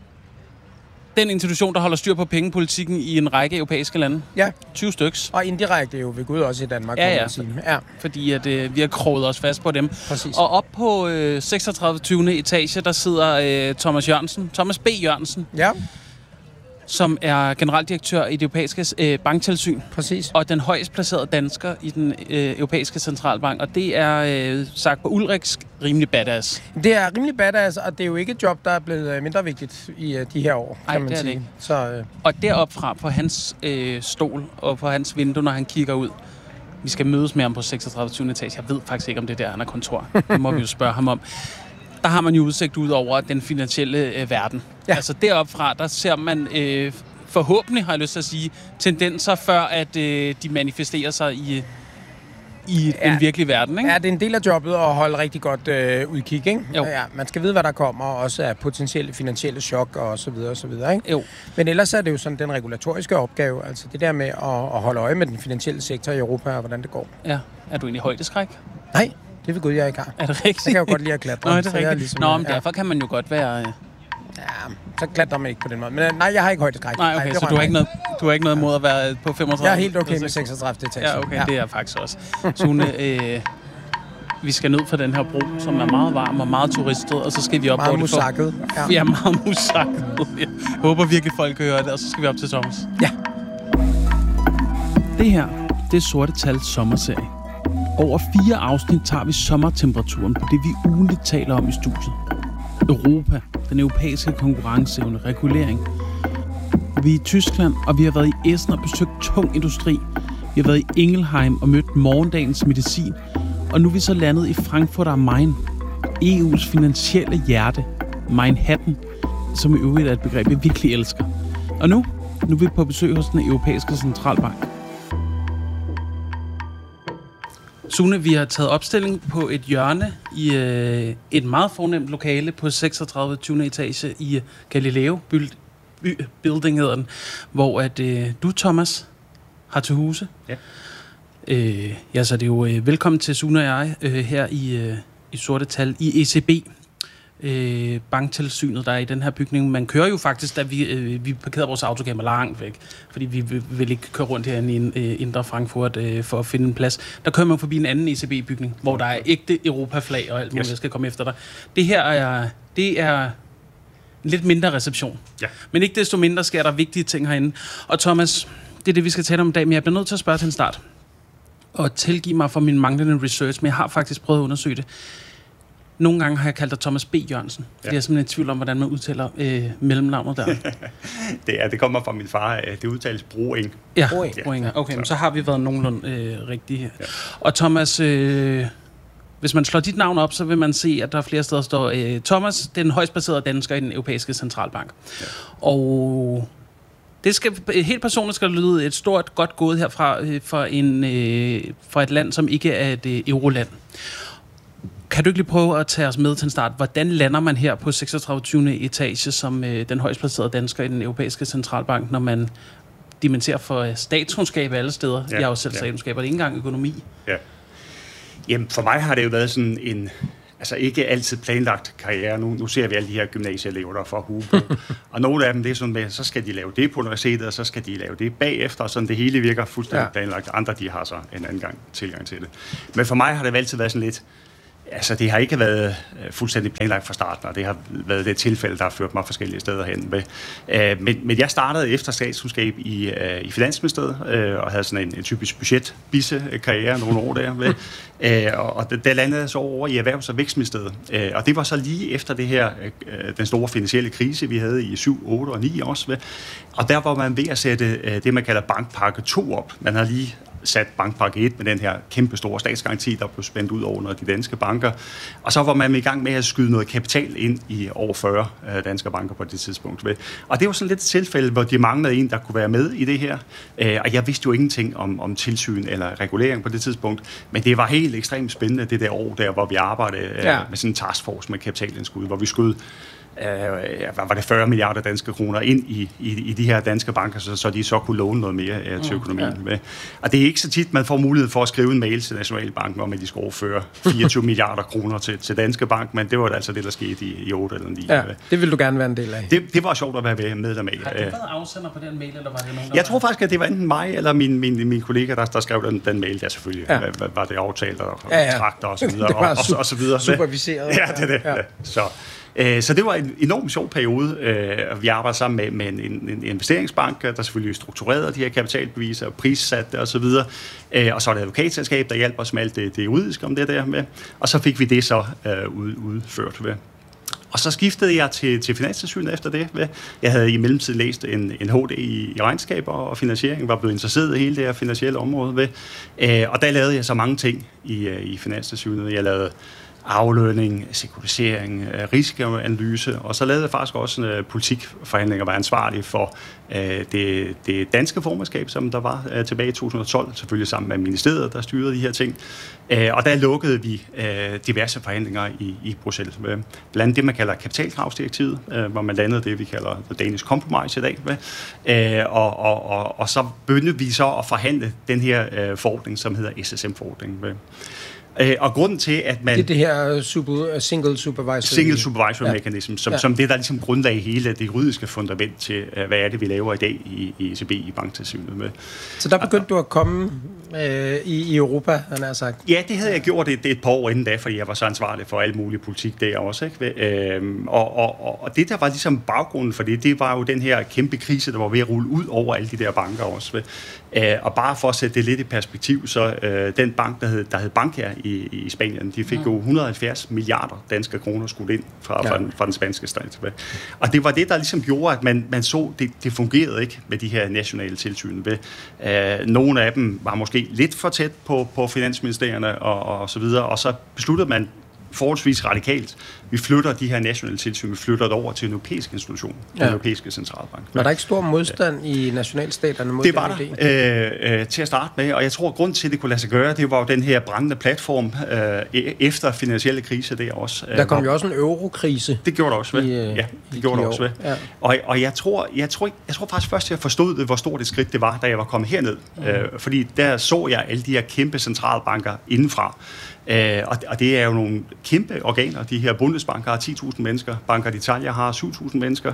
den institution, der holder styr på pengepolitikken i en række europæiske lande. Ja. tyve styks. Og indirekte jo ved Gud også i Danmark, ja, kan ja. man sige. Ja, fordi at, øh, vi har kroget os fast på dem. Præcis. Og op på øh, seksogtredive etage, der sidder øh, Thomas Jørgensen, Thomas B. Jørgensen. Ja. Som er generaldirektør i det europæiske øh, banktilsyn. Præcis. Og den højst placerede dansker i den øh, europæiske centralbank. Og det er, øh, sagt på ulriksk, rimelig badass. Det er rimelig badass, og det er jo ikke et job, der er blevet mindre vigtigt i øh, de her år, kan Ej, man det er sige. det ikke. Så, øh... Og deroppe fra på hans øh, stol og på hans vindue, når han kigger ud. Vi skal mødes med ham på seksogtredive etage. Jeg ved faktisk ikke, om det er der, han har kontor. Det må vi jo spørge ham om. Der har man jo udsigt ud over den finansielle øh, verden. Ja. Altså deroppe fra, der ser man øh, forhåbentlig, har jeg lyst til at sige, tendenser, før at øh, de manifesterer sig i, i ja. den virkelige verden, ikke? Ja, det er en del af jobbet at holde rigtig godt øh, udkig, ikke? Jo. Ja, man skal vide, hvad der kommer, også af potentielle finansielle chok og så videre og så videre, ikke? Jo. Men ellers er det jo sådan den regulatoriske opgave, altså det der med at, at holde øje med den finansielle sektor i Europa og hvordan det går. Ja. Er du egentlig højdeskræk? Nej. Det vil Gud, jeg ikke har. Er det rigtigt? Så kan jeg jo godt lide at klatre. Nå, det er rigtigt. Ligesom, Nå, men ja. derfor kan man jo godt være... Ja, så klatrer man ikke på den måde. Men nej, jeg har ikke højdeskræk. Nej, okay, nej, så du har, ikke noget, du har ikke noget mod at være på femogtredive? Jeg er helt okay med seksogtredive etage. Ja, okay, ja. Det er jeg faktisk også. Sune, øh, vi skal ned for den her bro, som er meget varm og meget turistet, og så skal vi op... Meget musakket. Ja. Vi er meget musakket. Jeg håber virkelig, folk hører det, og så skal vi op til Thomas. Ja. Det her, det er Sorte Tal sommerserie. Over fire afsnit tager vi sommertemperaturen på det, vi ugenligt taler om i studiet. Europa, den europæiske konkurrenceevne, regulering. Vi er i Tyskland, og vi har været i Essen og besøgt tung industri. Vi har været i Ingelheim og mødt morgendagens medicin. Og nu er vi så landet i Frankfurt am Main, E U's finansielle hjerte, Manhattan, som i øvrigt er et begreb, jeg virkelig elsker. Og nu, nu er vi på besøg hos den europæiske centralbank. Sune, vi har taget opstilling på et hjørne i øh, et meget fornemt lokale på seksogtredive etage i Galileo Building, hedder den, hvor at, øh, du, Thomas, har til huse. Ja. Øh, ja, så det er jo øh, velkommen til Sune og jeg øh, her i, øh, i Sorte Tal i E C B. Øh, banktilsynet, der er i den her bygning. Man kører jo faktisk, da vi, øh, vi parkerede vores autocamper langt væk, fordi vi vil, vil ikke køre rundt herinde i øh, Indre Frankfurt øh, for at finde en plads. Der kører man forbi en anden E C B-bygning, hvor der er ægte Europa-flag og alt muligt, yes. Jeg skal komme efter dig. Det her er, det er en lidt mindre reception. Ja. Men ikke desto mindre sker der vigtige ting herinde. Og Thomas, det er det, vi skal tale om i dag, men jeg bliver nødt til at spørge til en start. Og tilgive mig for min manglende research, men jeg har faktisk prøvet at undersøge det. Nogle gange har jeg kaldt dig Thomas B. Jørgensen. Ja. Jeg er simpelthen i tvivl om, hvordan man udtaler øh, mellemnavnet der. det, er, det kommer fra min far. Det udtales Broing. Ja, Broing. Ja. Okay, så. Men så har vi været nogenlunde øh, rigtige her. Ja. Og Thomas, øh, hvis man slår dit navn op, så vil man se, at der er flere steder, der står øh, Thomas, den højst placerede dansker i den europæiske centralbank. Ja. Og det skal helt personligt skal lyde et stort, godt gået herfra øh, for, en, øh, for et land, som ikke er et øh, euroland. Kan du ikke lige prøve at tage os med til en start? Hvordan lander man her på seksogtredive etage som øh, den højst placerede dansker i den europæiske centralbank, når man dimenterer for statskundskab alle steder? Ja, jeg har jo selv ja. statskundskab, og det er ikke engang økonomi. Ja. Jamen, for mig har det jo været sådan en... Altså ikke altid planlagt karriere. Nu, nu ser vi alle de her gymnasieelever, der får hue på. Og nogle af dem, det er sådan med, så skal de lave det på universitetet, og så skal de lave det bagefter, og sådan det hele virker fuldstændig ja. planlagt. Andre, de har så en anden gang tilgang til det. Men for mig har det altid været sådan lidt, altså det har ikke været fuldstændig planlagt fra starten, og det har været det tilfælde, der har ført mig forskellige steder hen med. Men, men jeg startede efter statskundskab i, i Finansministeriet, og havde sådan en, en typisk budget-bisse-karriere nogle år der med. Og der landede jeg så over i Erhvervs- og Vækstministeriet. Og det var så lige efter det her, den store finansielle krise, vi havde i syv, otte og ni også. Og der var man ved at sætte det, man kalder bankpakke to op. Man har lige sat bankpakke et med den her kæmpe store statsgaranti, der blev spændt ud over de danske banker. Og så var man i gang med at skyde noget kapital ind i over fyrre danske banker på det tidspunkt. Og det var sådan lidt et tilfælde, hvor de manglede en, der kunne være med i det her. Og jeg vidste jo ingenting om, om tilsyn eller regulering på det tidspunkt, men det var helt ekstremt spændende det der år der, hvor vi arbejdede ja. med sådan en taskforce med kapitalindskud, hvor vi skød Uh, var det fyrre milliarder danske kroner ind i, i, i de her danske banker, så, så de så kunne låne noget mere uh, til økonomien. Mm, ja. Og det er ikke så tit, man får mulighed for at skrive en mail til Nationalbanken om, at de skal overføre fireogtyve milliarder kroner til, til Danske Bank, men det var altså det, der skete i, i otte eller ni. Ja, det vil du gerne være en del af. Det, det var sjovt at være medlem af. Har du været afsender på den mail, eller var det nogen, der Jeg tror faktisk, at det var enten mig eller min, min, min kollega, der, der skrev den, den mail, der selvfølgelig ja. var, var det aftalt og ja, ja. trakter og så videre. Det var og, og, og så videre. Superviseret. Ja, det er det. Ja. Så Så det var en enormt sjov periode. Vi arbejdede sammen med, med en, en investeringsbank, der selvfølgelig strukturerede de her kapitalbeviser, prissatte osv. Og så er det advokatselskab, der hjalp os med alt det, det juridiske om det der med. Og så fik vi det så uh, udført ved. Og så skiftede jeg til, til Finanstilsynet efter det. Ved. Jeg havde i mellemtiden læst en, en H D i, i regnskaber og finansiering, var blevet interesseret i hele det her finansielle område. Ved. Og der lavede jeg så mange ting i, i Finanstilsynet. Jeg lavede aflønning, sekurisering, risikoanalyse, og så lavede jeg faktisk også en politikforhandling og var ansvarlig for øh, det, det danske formandskab, som der var øh, tilbage i to tusind og tolv, selvfølgelig sammen med ministeriet, der styrede de her ting. Øh, og der lukkede vi øh, diverse forhandlinger i, i Bruxelles. Øh, blandt andet det, man kalder kapitalkravsdirektivet, øh, hvor man landede det, vi kalder The Danish Compromise i dag. Øh, og, og, og, og så begyndte vi så at forhandle den her øh, forordning, som hedder S S M-forordningen. Øh. Og grunden til, at man... Det er det her super, single supervisory... Single supervisory ja. mechanism, som, ja. som det, der ligesom grundlag hele det juridiske fundament til, hvad er det, vi laver i dag i, i E C B, i banktilsynet med. Så der begyndte du at komme øh, i, i Europa, han har sagt? Ja, det havde jeg gjort det, det et par år inden da, fordi jeg var så ansvarlig for al mulig politik der også. Ikke? Øhm, og, og, og det, der var ligesom baggrunden for det, det var jo den her kæmpe krise, der var ved at rulle ud over alle de der banker også. Øh, og bare for at sætte det lidt i perspektiv, så øh, den bank, der hed, der hed Bankia i, i Spanien, de fik jo et hundrede og halvfjerds milliarder danske kroner skudt ind fra, ja. fra, den, fra den spanske stat. Og det var det, der ligesom gjorde, at man, man så, det, det fungerede ikke med de her nationale tilsyn. Øh, nogle af dem var måske lidt for tæt på, på finansministerierne og, og så videre, og så besluttede man forholdsvis radikalt. Vi flytter de her nationale tilsyn, vi flytter det over til en europæisk institution, den ja. europæiske centralbank. Var der ikke stor modstand ja. i nationalstaterne mod det var den idé? Der øh, øh, til at starte med, og jeg tror, at grunden til, at det kunne lade sig gøre, det var jo den her brændende platform øh, efter finansielle krise der også. Der kom jo også en eurokrise. Det gjorde der også, vel? I, ja, det gjorde der også, vel? Ja. Og, og jeg, tror, jeg, tror, jeg tror faktisk først, jeg forstod det, hvor stort et skridt det var, da jeg var kommet herned. Mm. Øh, fordi der så jeg alle de her kæmpe centralbanker indenfra. Uh, og, og det er jo nogle kæmpe organer. De her Bundesbanker har ti tusind mennesker, Banca d'Italia har syv tusind mennesker,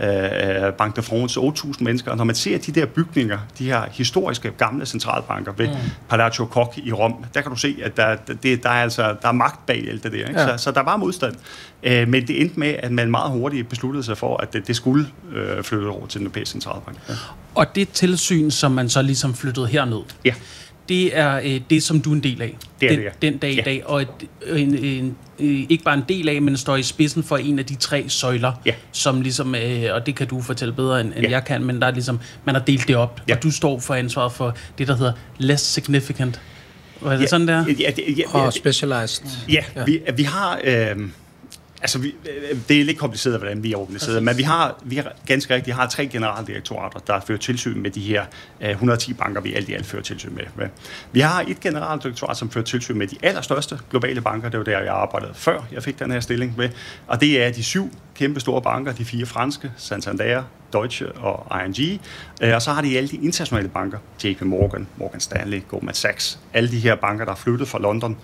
uh, Banque de France otte tusind mennesker. Og når man ser de der bygninger, de her historiske gamle centralbanker ved mm. Palazzo Koch i Rom, der kan du se, at der, det, der, er, altså, der er magt bag alt det der. Ikke? Ja. Så, så der var modstand. Uh, men det endte med, at man meget hurtigt besluttede sig for, at det, det skulle uh, flytte over til den europæiske centralbank. Ja. Og det tilsyn, som man så ligesom flyttede herned, ja. det er øh, det, som du er en del af. Det er den, det, ja. Den dag i ja. dag. Og et, en, en, ikke bare en del af, men står i spidsen for en af de tre søjler, ja. som ligesom, øh, og det kan du fortælle bedre, end, end ja. jeg kan, men der er ligesom, man har delt det op, ja. og du står for ansvaret for det, der hedder less significant. Var det ja. sådan der? Ja, ja, ja, ja, og specialized. Ja, ja. Vi, vi har... Øh, Altså, vi, det er lidt kompliceret, hvordan vi er organiseret, men vi har, vi har ganske rigtigt, har tre generaldirektorater, der fører tilsyn med de her et hundrede og ti banker, vi alt i alt fører tilsyn med. Vi har et generaldirektorat, som fører tilsyn med de allerstørste globale banker, det var der, jeg arbejdede før jeg fik den her stilling med, og det er de syv kæmpe store banker, de fire franske, Santander, Deutsche og I N G, og så har de alle de internationale banker, J P Morgan, Morgan Stanley, Goldman Sachs, alle de her banker, der er flyttet fra London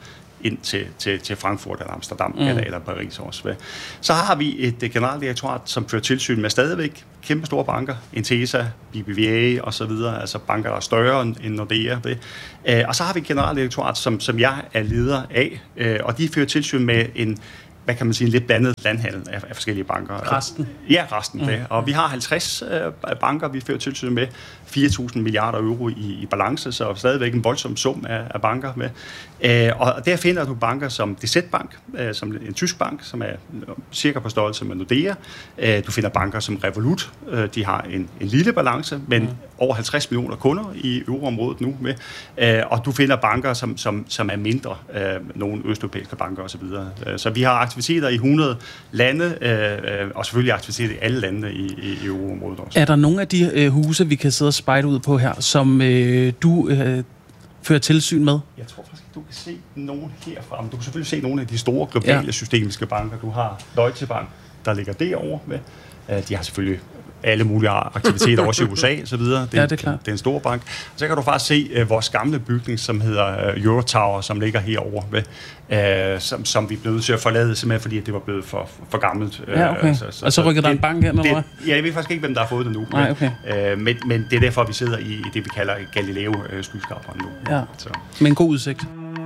ind til, til, til Frankfurt eller Amsterdam Mm. eller, eller Paris også. Så har vi et generaldirektorat, som fører tilsyn med stadigvæk kæmpe store banker, Intesa, B B V A og så videre, altså banker, der er større end Nordea. Øh, og så har vi et generaldirektorat, som, som jeg er leder af, øh, og de fører tilsyn med en, hvad kan man sige, en lidt blandet landhandel af, af forskellige banker. Resten? Ja, resten. Mm. Det. Og Mm. vi har halvtreds øh, banker, vi fører tilsyn med, fire tusind milliarder euro i, i balance, så stadigvæk en voldsom sum af, af banker med. Øh, og der finder du banker som D Z Bank, øh, som en tysk bank, som er cirka på størrelse med Nordea. Øh, du finder banker som Revolut, øh, de har en, en lille balance, men mm. over halvtreds millioner kunder i euroområdet nu med. Øh, og du finder banker, som, som, som er mindre, øh, nogle østeuropæiske banker osv. Øh, så vi har aktiviteter i hundrede lande, øh, og selvfølgelig aktiviteter i alle lande i, i euroområdet også. Er der nogle af de øh, huse, vi kan sidde og spejde ud på her, som øh, du øh, fører tilsyn med? Jeg tror faktisk ikke, du kan se nogen herfra, men du kan selvfølgelig se nogle af de store globale ja. systemiske banker. Du har Deutsche Bank, der ligger derovre med. De har selvfølgelig alle mulige aktiviteter, også i U S A og så videre. Det, ja, det er klart. Det er en stor bank. Så kan du faktisk se uh, vores gamle bygning, som hedder uh, Eurotower, som ligger herovre, med, uh, som, som vi blev nødt til at forlade, simpelthen fordi det var blevet for, for gammelt. Ja, okay. Uh, så, så, og så rykker der en bank hen, eller hvad? Ja, jeg ved faktisk ikke, hvem der har fået det nu. Nej, okay. uh, men, men det er derfor, vi sidder i, i det, vi kalder Galileo-skyskraberen nu. Ja, så. med en god udsigt.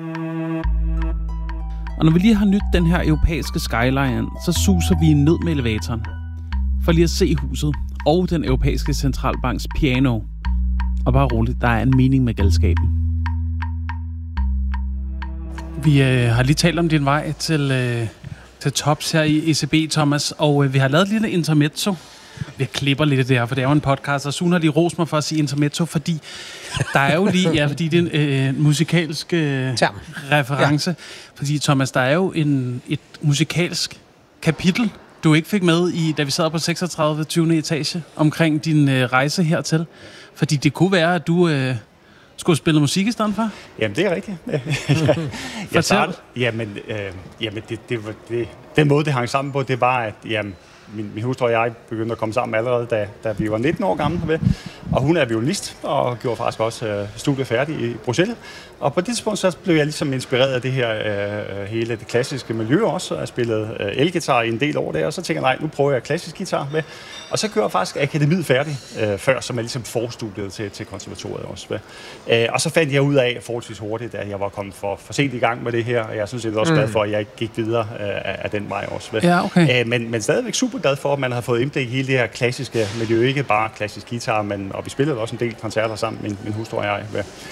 Og når vi lige har nyt den her europæiske skyline, så suser vi ned med elevatoren for lige at se huset og den europæiske centralbanks piano. Og bare roligt, der er en mening med galskaben. Vi øh, har lige talt om din vej til, øh, til tops her i E C B, Thomas, og øh, vi har lavet et lille intermezzo. Vi klipper lidt af det her, for det er jo en podcast, og Sune har lige rost mig for at sige intermezzo, fordi der er jo lige, ja, fordi det er en øh, musikalsk øh, reference. Ja. Fordi, Thomas, der er jo en, et musikalsk kapitel, du ikke fik med i, da vi sad på seksogtredive tyvende etage, omkring din øh, rejse hertil. Fordi det kunne være, at du øh, skulle spille musik i stedet for? Jamen, det er rigtigt. jeg startede, jamen, øh, jamen det, det, det, den måde, det hang sammen på, det var, at jamen, min, min hustru og jeg begyndte at komme sammen allerede, da, da vi var nitten år gamle. Og hun er violinist, og gjorde faktisk også øh, studiet færdig i Bruxelles. Og på det tidspunkt, så blev jeg ligesom inspireret af det her øh, hele det klassiske miljø også, og jeg spillede øh, elgitar i en del år der, og så tænkte jeg, nej, nu prøver jeg klassisk guitar med. Og så gjorde jeg faktisk akademiet færdig øh, før, som er ligesom forstudiet til, til konservatoriet også. Øh, og så fandt jeg ud af forholdsvis hurtigt, at jeg var kommet for, for sent i gang med det her, og jeg synes, jeg er også glad for, at jeg gik videre øh, af den vej også. Ja, okay. øh, men, men stadigvæk super glad for, at man har fået indblik i hele det her klassiske miljø, ikke bare klassisk guitar, men, og vi spillede også en del koncerter sammen, min, min hustru og jeg.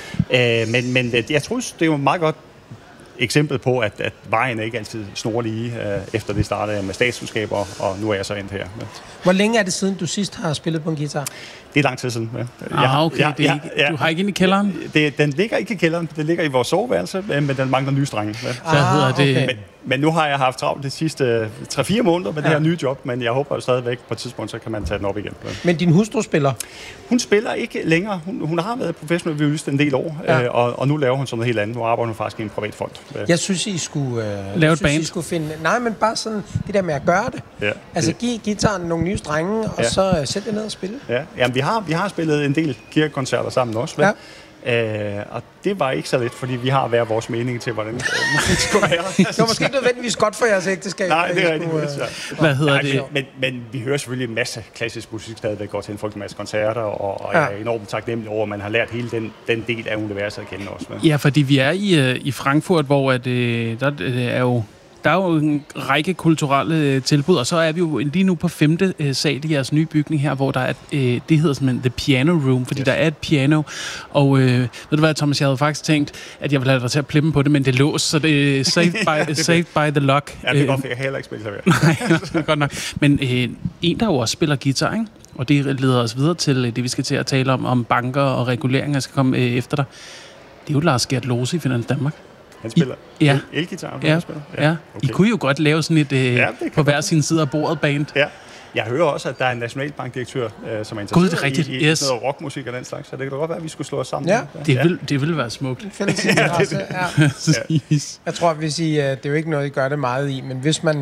Øh, men, men jeg tror, det er jo meget godt eksempel på, at, at vejen er ikke altid snorlige, øh, efter det startede med statskundskaber, og nu er jeg så endt her. Hvor længe er det siden, du sidst har spillet på en guitar? Det er lang tid siden. Ja. Ah, okay. Jeg, det er ikke, ja, du har ikke ind i kælderen? Det, den ligger ikke i kælderen. Den ligger i vores soveværelse, men den mangler nye strenge. Hvad ah, hedder det? Okay. Men, men nu har jeg haft travlt de sidste tre fire måneder med ja. det her nye job, men jeg håber jo stadigvæk på et tidspunkt, så kan man tage den op igen. Men din hustru spiller? Hun spiller ikke længere. Hun, hun har været professionel violinist en del år, ja. øh, og, og nu laver hun sådan noget helt andet. Nu arbejder hun faktisk i en privat fond. Jeg synes, I skulle, øh, lave et synes, band. I skulle finde... Nej, men bare sådan det der med at gøre det. Ja, altså det. give guitaren nogle nye strenge, og ja. så uh, sæt det ned og spille. Ja, jamen, vi har, vi har spillet en del kirkekoncerter sammen også. Ja. Øh, og det var ikke så let, fordi vi har hver vores mening til, hvordan musik skulle være. Det var måske ikke nødvendigvis godt for jeres ægteskab. Nej, det er rigtigt. Skulle, uh... Hvad hedder Nej, det? Men, men vi hører selvfølgelig en masse klassisk musik stadigvæk, går til en folk en masse koncerter, og, og ja. jeg er enormt taknemmelig over, at man har lært hele den, den del af universet at kende også. Med. Ja, fordi vi er i, i Frankfurt, hvor at, der er jo Der er jo en række kulturelle tilbud, og så er vi jo lige nu på femte øh, sal i jeres nye bygning her, hvor der er, øh, det hedder simpelthen The Piano Room, fordi yes. der er et piano. Og øh, ved du hvad, Thomas, jeg havde faktisk tænkt, at jeg ville have dig til at plippe på det, men det er låst, så det er saved by, ja, det saved by the lock. Ja, det er godt, for jeg heller ikke spille klaver. Nej, det er godt nok. Men øh, en, der jo også spiller guitar, ikke? Og det leder os videre til det, vi skal til at tale om, om banker og reguleringer skal komme øh, efter dig. Det er jo Lars Gert Lose i Finans Danmark. Han spiller I, ja. elgitar? Ja, ja. Okay. I kunne jo godt lave sådan et øh, ja, på hver sin side af bordet band. Ja. Jeg hører også, at der er en nationalbankdirektør, øh, som er interesseret God, det er i, i yes. noget rockmusik og den slags, så det kan da godt være, at vi skulle slå os sammen. Ja. Det, ja. Vil, det ville være smukt. Ja, det, ja. Jeg tror, hvis I, det er jo ikke noget, I gør det meget i, men hvis man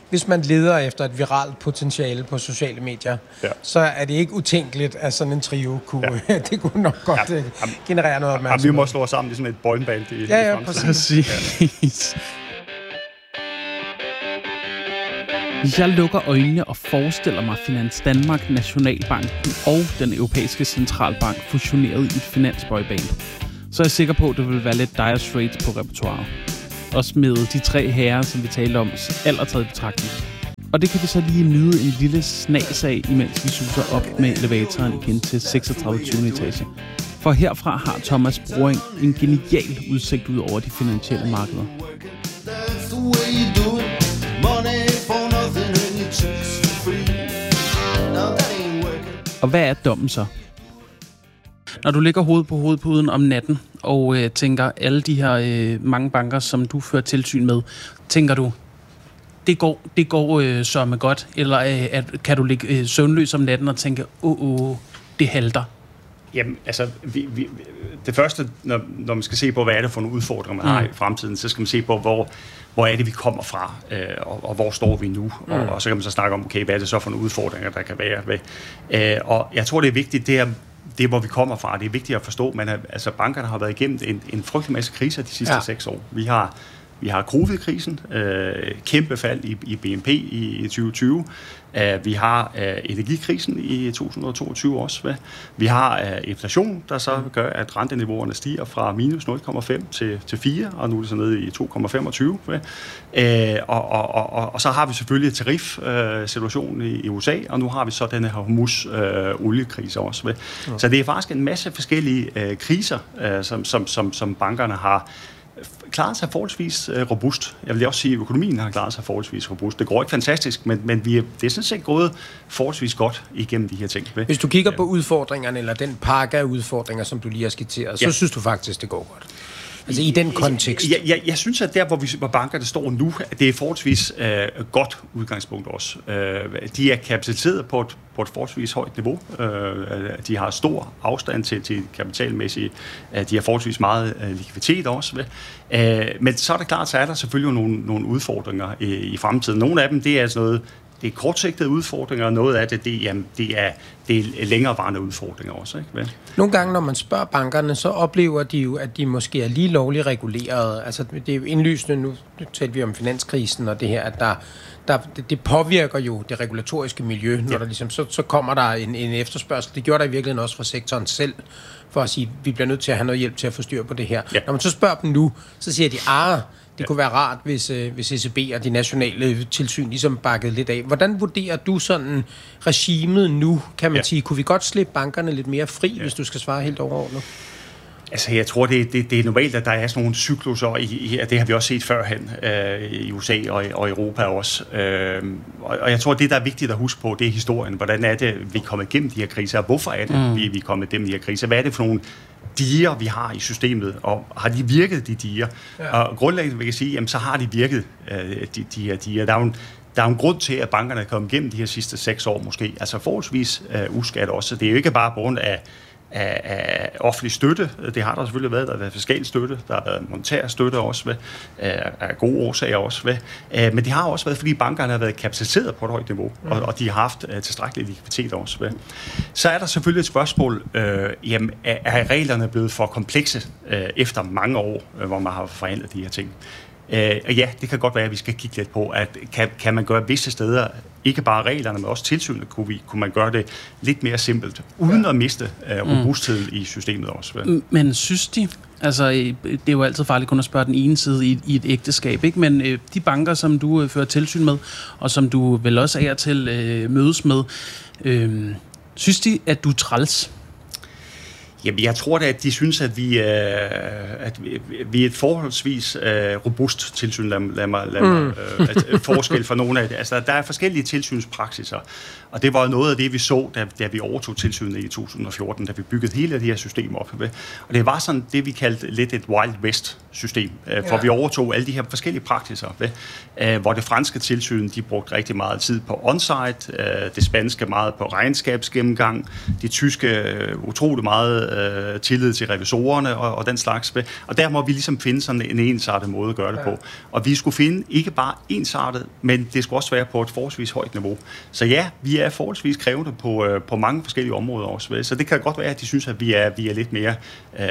hvis man leder efter et viralt potentiale på sociale medier, ja. så er det ikke utænkeligt, at sådan en trio kunne, ja. det kunne nok godt ja. generere noget opmærksomhed. Ja, vi må slå os sammen i sådan et boyband i, ja, ja, i fremtiden. Præcis. Hvis jeg lukker øjnene og forestiller mig Finans Danmark, Nationalbanken og den europæiske centralbank fusioneret i et finansboyband, så er jeg sikker på, at det vil være lidt Dire Straits på repertoiret. Også med de tre herrer, som vi talte om, alder taget i betragtning. Og det kan vi så lige nyde en lille snas af, imens vi suser op med elevatoren igen til seksogtredive tyvende etage. For herfra har Thomas Broing en genial udsigt ud over de finansielle markeder. Og hvad er dommen så? Når du ligger hoved på hovedpuden om natten og øh, tænker alle de her øh, mange banker, som du fører tilsyn med, tænker du, det går, det går øh, sørme godt, eller øh, at, kan du ligge øh, søvnløs om natten og tænke, åh, oh, oh, det halter? Jamen, altså, vi, vi, det første, når, når man skal se på, hvad er det for nogle udfordringer, man mm. har i fremtiden, så skal man se på, hvor, hvor er det, vi kommer fra, øh, og, og hvor står vi nu, mm. og, og så kan man så snakke om, okay, hvad er det så for nogle udfordringer, der kan være ved. Øh, og jeg tror, det er vigtigt, det er, det er, hvor vi kommer fra. Det er vigtigt at forstå, men altså, bankerne har været igennem en, en frygtelig masse kriser de sidste ja. seks år. Vi har Vi har covid-krisen, øh, kæmpe fald i, i B N P i, i tyve tyve. Uh, vi har uh, energikrisen i to tusind og toogtyve også. Hvad? Vi har uh, inflation, der så gør, at renteniveauerne stiger fra minus nul komma fem til, til fire, og nu er det så nede i to komma femogtyve. Uh, og, og, og, og så har vi selvfølgelig tarif-situationen uh, i, i U S A, og nu har vi så denne her humus-oliekrise uh, også. Hvad? Ja. Så det er faktisk en masse forskellige uh, kriser, uh, som, som, som, som bankerne har klaret sig forholdsvis øh, robust. Jeg vil også sige, at økonomien har klaret sig forholdsvis robust. Det går ikke fantastisk, men, men vi er, det er sådan set gået forholdsvis godt igennem de her ting. Hvis du kigger ja. på udfordringerne, eller den pakke af udfordringer, som du lige har skitseret, så ja. synes du faktisk, det går godt? Altså i den kontekst? Jeg, jeg, jeg synes, at der, hvor, vi, hvor bankerne står nu, det er forholdsvis øh, godt udgangspunkt også. Øh, de er kapitaliseret på et, på et forholdsvis højt niveau. Øh, de har stor afstand til, til kapitalmæssigt. Øh, de har forholdsvis meget øh, likviditet også. Øh, men så er det klart, så er der selvfølgelig nogle, nogle udfordringer i, i fremtiden. Nogle af dem, det er altså noget, det er kortsigtede udfordringer, og noget af det, det, jamen, det, er, det er længerevarende udfordringer også. Ikke? Nogle gange, når man spørger bankerne, så oplever de jo, at de måske er lige lovligt reguleret. Altså, det er jo indlysende, nu talte vi om finanskrisen og det her, at der, der, det, det påvirker jo det regulatoriske miljø, når ja. der ligesom, så, så kommer der en, en efterspørgsel. Det gjorde der i virkeligheden også fra sektoren selv, for at sige, at vi bliver nødt til at have noget hjælp til at få styr på det her. Ja. Når man så spørger dem nu, så siger de, ah, det ja. kunne være rart, hvis, øh, hvis E C B og de nationale tilsyn ligesom bakkede lidt af. Hvordan vurderer du sådan regimet nu, kan man ja. sige? Kunne vi godt slippe bankerne lidt mere fri, ja. hvis du skal svare helt overordnet? Altså, jeg tror, det, det, det er normalt, at der er sådan nogle cykluser, i, i, det har vi også set førhen øh, i U S A og, og Europa også. Øh, og, og jeg tror, det, der er vigtigt at huske på, det er historien. Hvordan er det, vi er kommet igennem de her kriser, og hvorfor er det, mm. vi, vi er kommet igennem de her kriser? Hvad er det for nogle diger, vi har i systemet, og har de virket, de diger? Ja. Og grundlæggende vil jeg sige, jamen, så har de virket, øh, de, de her diger. Der er jo en, Der er en grund til, at bankerne er kommet igennem de her sidste seks år måske. Altså forholdsvis øh, uskat også. Det er jo ikke bare på grund af Af, af offentlig støtte. Det har der selvfølgelig været. Der har været fiskal støtte, der har været monetær støtte også, ved, af, af gode årsager også. Ved. Men det har også været, fordi bankerne har været kapitaliseret på et højt niveau, mm. og, og de har haft uh, tilstrækkelig likviditet også. Ved. Så er der selvfølgelig et spørgsmål, øh, jamen, er, er reglerne blevet for komplekse øh, efter mange år, øh, hvor man har forhandlet de her ting? Øh, og ja, det kan godt være, at vi skal kigge lidt på, at kan, kan man gøre visse steder, ikke bare reglerne, men også tilsynet, kunne, vi, kunne man gøre det lidt mere simpelt, uden ja. at miste øh, robusthed mm. i systemet også. Vel? Men synes de, altså det er jo altid farligt kun at spørge den ene side i, i et ægteskab, ikke? Men øh, de banker, som du øh, fører tilsyn med, og som du vel også er til øh, mødes med, øh, synes de, at du er træls? Jamen, jeg tror da, at de synes, at vi, øh, at vi, vi er et forholdsvis øh, robust tilsyn. Lad, lad mig, lad mig øh, et forskel for nogle af det. Altså, der er forskellige tilsynspraksiser, og det var noget af det, vi så, da, da vi overtog tilsynet i to tusind og fjorten, da vi byggede hele det her system op. Og det var sådan det, vi kaldte lidt et Wild West-system, øh, for ja. vi overtog alle de her forskellige praksiser, øh, hvor det franske tilsyn, de brugte rigtig meget tid på on-site, øh, det spanske meget på regnskabsgennemgang, de tyske øh, utrolig meget øh, tillid til revisorerne og, og den slags. Og der må vi ligesom finde sådan en ensartet måde at gøre det på. Og vi skulle finde ikke bare ensartet, men det skulle også være på et forholdsvis højt niveau. Så ja, vi er forholdsvis krævende på, øh, på mange forskellige områder også. Så det kan godt være, at de synes, at vi er, vi er lidt mere øh,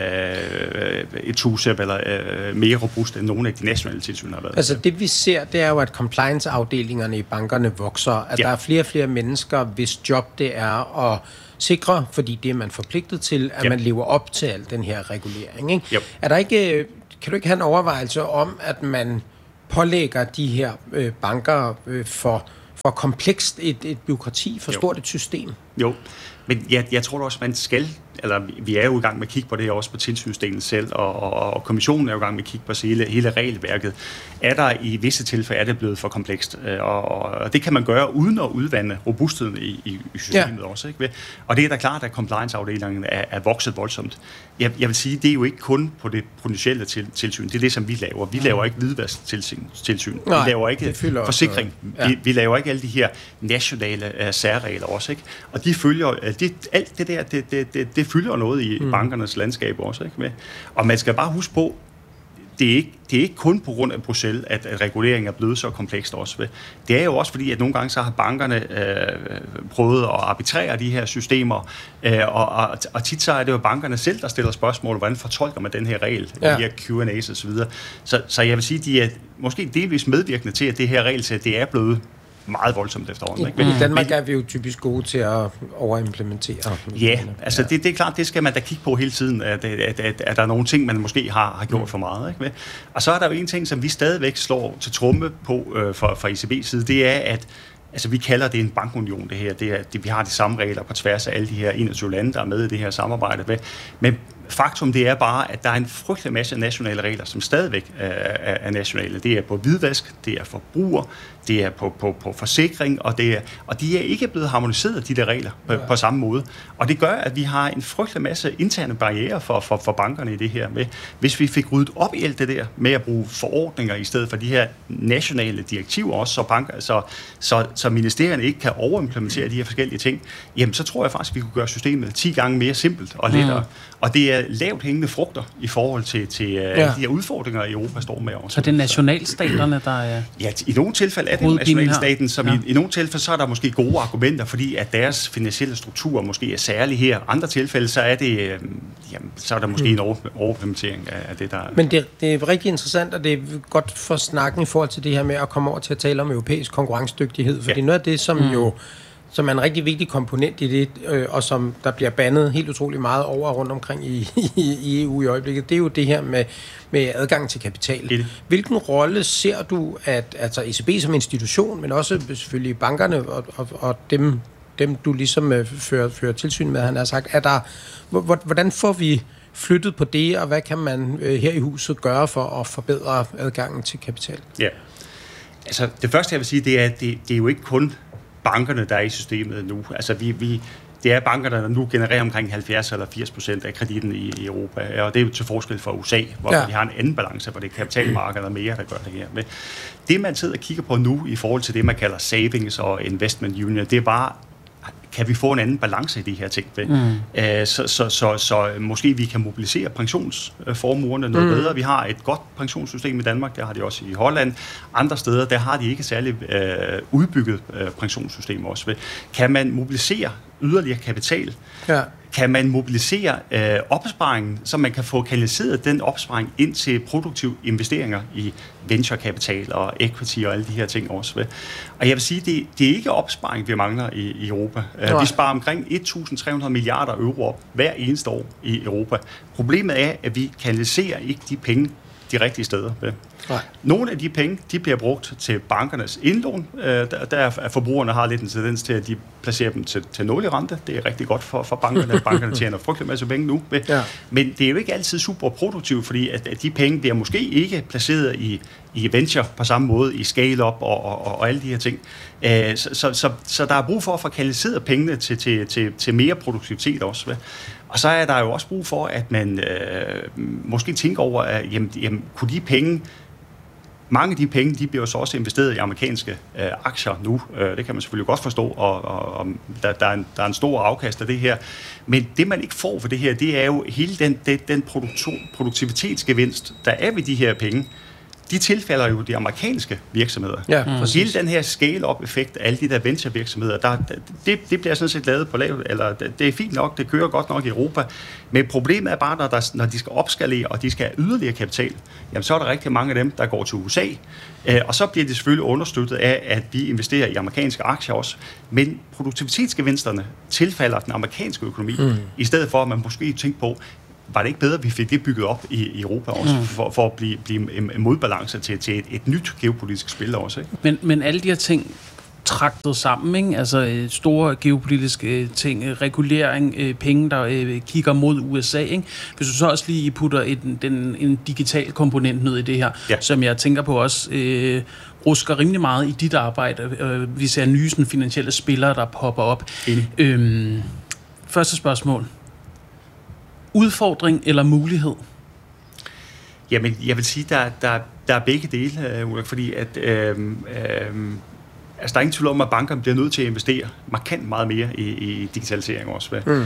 et tusep eller øh, mere robust end nogle af de nationale tilsyn har været. Altså det vi ser, det er jo, at compliance-afdelingerne i bankerne vokser. At ja. Der er flere og flere mennesker, hvis job det er at sikre, fordi det er man forpligtet til, at ja. man lever op til al den her regulering. Ikke? Yep. Er der ikke, kan du ikke have en overvejelse om, at man pålægger de her øh, banker øh, for, for komplekst et, et byråkrati, for jo. stort et system? Jo, men jeg, jeg tror også, man skal, eller vi er jo i gang med at kigge på det også på tilsynsdelen selv, og, og, og kommissionen er jo i gang med at kigge på hele, hele regelværket. Er der i visse tilfælde, er det blevet for komplekst? Og, og det kan man gøre uden at udvande robustheden i, i, i systemet ja. også. Ikke? Og det er da klart, at compliance-afdelingen er, er vokset voldsomt. Jeg, jeg vil sige, det er jo ikke kun på det potentielle til, tilsyn. Det er det, som vi laver. Vi laver ikke hvidvasktilsyn. Vi Nej, laver ikke forsikring. Ja. Vi, vi laver ikke alle de her nationale uh, særregler også. Ikke? Og de følger, uh, de, alt det der, det, det, det, det fylder noget i mm. bankernes landskab også. Ikke? Med. Og man skal bare huske på, det er, ikke, det er ikke kun på grund af Bruxelles, at, at reguleringen er blevet så komplekst også. Ved. Det er jo også fordi, at nogle gange så har bankerne øh, prøvet at arbitrere de her systemer, øh, og, og, og tit så er det jo bankerne selv, der stiller spørgsmål, hvordan fortolker man den her regel, ja. de her Q and A's og så videre. Så, så jeg vil sige, de er måske delvis medvirkende til, at det her regelsæt, det er blevet meget voldsomt efterhånden. Ikke? Men i Danmark er vi jo typisk gode til at overimplementere. Ja, altså ja. Det, det er klart, det skal man da kigge på hele tiden, at, at, at, at der er nogle ting, man måske har, har gjort mm. for meget. Ikke? Og så er der jo en ting, som vi stadigvæk slår til tromme på øh, fra, fra E C B's side, det er, at altså, vi kalder det en bankunion, det her. Det er, det, vi har de samme regler på tværs af alle de her enogtyve lande, der er med i det her samarbejde. Med. Men faktum, det er bare, at der er en frygtelig masse nationale regler, som stadigvæk er, er nationale. Det er på hvidvask, det er forbruger, det er på, på, på forsikring, og, det er, og de er ikke blevet harmoniseret, de der regler, på, ja. på samme måde. Og det gør, at vi har en frygtelig masse interne barrierer for, for, for bankerne i det her. Med. Hvis vi fik ryddet op i alt det der med at bruge forordninger i stedet for de her nationale direktiver også, så, banker, så, så, så ministerierne ikke kan overimplementere de her forskellige ting, jamen så tror jeg faktisk, at vi kunne gøre systemet ti gange mere simpelt og lettere. Mm. Og det er lavt hængende frugter i forhold til, til ja. de her udfordringer, Europa står med også. Så det er nationalstaterne, der er... Ja, i nogle tilfælde er det nationalstaten, som ja. i, i nogle tilfælde så er der måske gode argumenter, fordi at deres finansielle struktur måske er særlig her. Andre tilfælde, så er det, øh, jamen, så er der måske mm. en overimplementering af det, der... Men det, det er rigtig interessant, og det er godt for snakken i forhold til det her med at komme over til at tale om europæisk konkurrencedygtighed, fordi ja. noget af det, som mm. jo som er en rigtig vigtig komponent i det, øh, og som der bliver bandet helt utrolig meget over rundt omkring i, i, i E U i øjeblikket, det er jo det her med, med adgang til kapital. Hvilken rolle ser du, at altså E C B som institution, men også selvfølgelig bankerne og, og, og dem, dem, du ligesom øh, fører, fører tilsyn med, han har sagt, er der, hvordan får vi flyttet på det, og hvad kan man øh, her i huset gøre for at forbedre adgangen til kapital? Ja, altså det første jeg vil sige, det er, at det, det er jo ikke kun bankerne, der er i systemet nu. Altså, vi, vi, det er bankerne, der nu genererer omkring halvfjerds eller firs procent af kreditten i, i Europa, og det er jo til forskel fra U S A, hvor ja. vi har en anden balance, hvor det er kapitalmarkedet og mere, der gør det her. Men det, man sidder og kigger på nu, i forhold til det, man kalder savings og investment union, det er bare, kan vi få en anden balance i de her ting? Mm. Æ, så, så, så, så måske vi kan mobilisere pensionsformuerne noget mm. bedre. Vi har et godt pensionssystem i Danmark, det har de også i Holland. Andre steder, der har de ikke særlig øh, udbygget øh, pensionssystem også. Kan man mobilisere yderligere kapital? Ja. Kan man mobilisere øh, opsparingen, så man kan få kanaliseret den opsparing ind til produktive investeringer i venturekapital og equity og alle de her ting også. Ved. Og jeg vil sige, det, det er ikke opsparing, vi mangler i, i Europa. Uh, vi sparer omkring et tusind tre hundrede milliarder euro op hver eneste år i Europa. Problemet er, at vi kanaliserer ikke de penge de rigtige steder. Ved. Nej. Nogle af de penge, de bliver brugt til bankernes indlån. Der, der er forbrugerne har lidt en tendens til, at de placerer dem til, til nul i rente. Det er rigtig godt for, for bankerne. Bankerne tjener frygtelig masse penge nu. Ja. Men det er jo ikke altid super produktivt, fordi at, at de penge bliver måske ikke placeret i, i venture på samme måde, i scale-up og, og, og alle de her ting. Så, så, så, så der er brug for at få kanaliseret pengene til, til, til, til mere produktivitet også. Og så er der jo også brug for, at man øh, måske tænker over, at jamen, jamen, kunne de penge mange af de penge, de bliver jo så også investeret i amerikanske øh, aktier nu. Øh, det kan man selvfølgelig godt forstå, og, og, og der, der, er en, der er en stor afkast af det her. Men det, man ikke får for det her, det er jo hele den, den, den produktion, produktivitetsgevinst, der er ved de her penge. De tilfælder jo de amerikanske virksomheder. Ja, mm. Hele den her scale-up-effekt af alle de der venture-virksomheder, der, det, det bliver sådan set lavet på lav, eller det er fint nok, det kører godt nok i Europa, men problemet er bare, når, der, når de skal opskalere, og de skal have yderligere kapital, jamen så er der rigtig mange af dem, der går til U S A, øh, og så bliver det selvfølgelig understøttet af, at vi investerer i amerikanske aktier også, men produktivitetsgevinsterne tilfælder den amerikanske økonomi, mm. i stedet for, at man måske tænker på, var det ikke bedre, at vi fik det bygget op i, i Europa også, mm. for, for at blive, blive en modbalance til, til et, et nyt geopolitisk spil også, ikke? Men, men alle de her ting traktet sammen, ikke? Altså store geopolitiske ting, regulering, penge, der øh, kigger mod U S A, ikke? Hvis du så også lige putter en, den, en digital komponent ned i det her, ja. Som jeg tænker på også øh, rusker rimelig meget i dit arbejde. Øh, vi ser nye sådan, finansielle spillere, der popper op. Øhm, første spørgsmål. Udfordring eller mulighed? Jamen, jeg vil sige, der, der, der er begge dele, Ulrik, fordi at øh, øh, altså, der er ingen tvivl om, at bankerne bliver nødt til at investere markant meget mere i, i digitalisering også. Mm.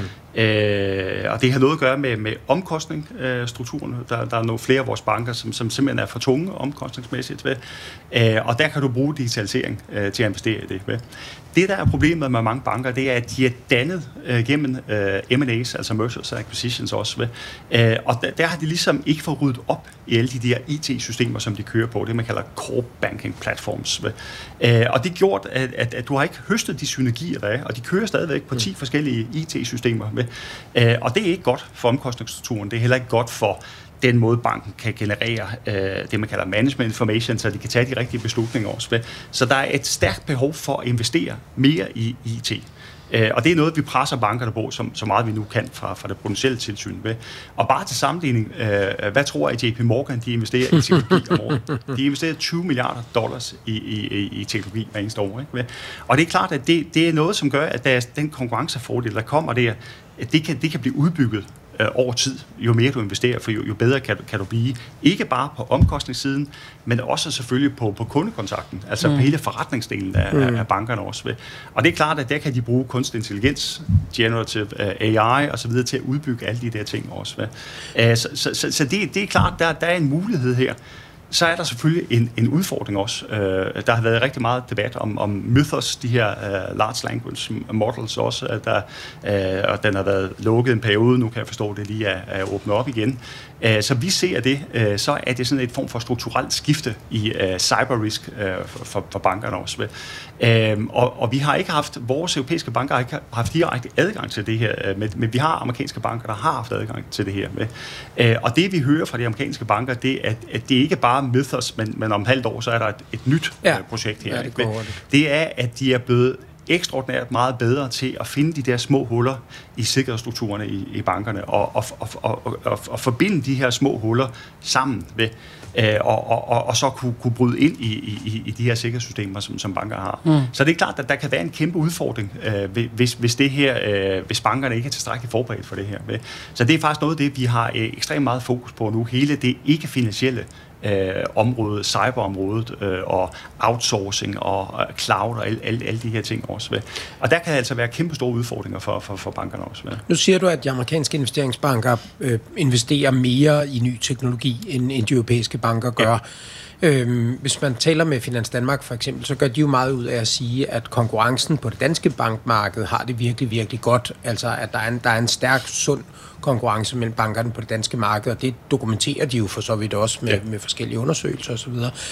Øh, og det har noget at gøre med, med omkostningsstrukturen. Der, der er nogle flere af vores banker, som, som simpelthen er for tunge omkostningsmæssigt. Ved. Øh, og der kan du bruge digitalisering øh, til at investere i det. Ved. Det, der er problemet med mange banker, det er, at de er dannet øh, gennem øh, M and A's, altså mergers and acquisitions også. Ved. Øh, og der, der har de ligesom ikke fået ryddet op i alle de der I T-systemer, som de kører på. Det, man kalder core banking platforms. Ved. Øh, og det har gjort, at, at, at du har ikke høstet de synergier, der er, og de kører stadigvæk på ti mm. forskellige I T-systemer. Ved. Øh, og det er ikke godt for omkostningsstrukturen. Det er heller ikke godt for den måde, banken kan generere øh, det, man kalder management information, så de kan tage de rigtige beslutninger også. Ved. Så der er et stærkt behov for at investere mere i I T. Øh, og det er noget, vi presser bankerne på, som, så meget vi nu kan fra, fra det potentielle tilsyn. Ved. Og bare til sammenligning, øh, hvad tror jeg, at J P Morgan de investerer i teknologi om året? De investerer tyve milliarder dollars i, i, i teknologi hver eneste år. Ikke? Ved. Og det er klart, at det, det er noget, som gør, at der er den konkurrencefordel, der kommer der, det kan, det kan blive udbygget øh, over tid, jo mere du investerer, for jo, jo bedre kan, kan du blive. Ikke bare på omkostningssiden, men også selvfølgelig på, på kundekontakten, altså mm. på hele forretningsdelen af, mm. af bankerne også. Ved. Og det er klart, at der kan de bruge kunstig intelligens, generative uh, A I og så videre til at udbygge alle de der ting også. Ved. Uh, så så, så, så det, det er klart, der, der er en mulighed her. Så er der selvfølgelig en, en udfordring også. Uh, der har været rigtig meget debat om, om Mythos, de her uh, large language models også, uh, der, uh, og den har været lukket en periode, nu kan jeg forstå, at det lige er, er åbnet op igen. Uh, så vi ser det, uh, så er det sådan et form for strukturelt skifte i uh, cyberrisk uh, for, for bankerne også. Uh, og, og vi har ikke haft, vores europæiske banker har ikke haft direkte adgang til det her, uh, men, men vi har amerikanske banker, der har haft adgang til det her. Uh, og det vi hører fra de amerikanske banker, det er, at, at det ikke bare Mythos, men, men om halvt år, så er der et, et nyt ja. uh, projekt her. Ja, det, det. det er, at de er blevet ekstraordinært meget bedre til at finde de der små huller i sikkerhedsstrukturerne i, i bankerne, og, og, og, og, og, og forbinde de her små huller sammen ved, øh, og, og, og så kunne, kunne bryde ind i, i, i de her sikkerhedssystemer, som, som banker har. Mm. Så det er klart, at der kan være en kæmpe udfordring, øh, hvis, hvis, det her, øh, hvis bankerne ikke er tilstrækkeligt forberedt for det her. Ved. Så det er faktisk noget af det, vi har øh, ekstremt meget fokus på nu. Hele det ikke-finansielle Øh, området, cyberområdet øh, og outsourcing og øh, cloud og alle, alle, alle de her ting også. Ved. Og der kan altså være kæmpe store udfordringer for, for, for bankerne også. Ved. Nu siger du, at de amerikanske investeringsbanker øh, investerer mere i ny teknologi, end, end de europæiske banker gør. Ja. Øhm, hvis man taler med Finans Danmark for eksempel, så gør de jo meget ud af at sige, at konkurrencen på det danske bankmarked har det virkelig, virkelig godt. Altså, at der er en, der er en stærk, sund konkurrence mellem bankerne på det danske marked, og det dokumenterer de jo for så vidt også med, ja. med forskellige undersøgelser osv.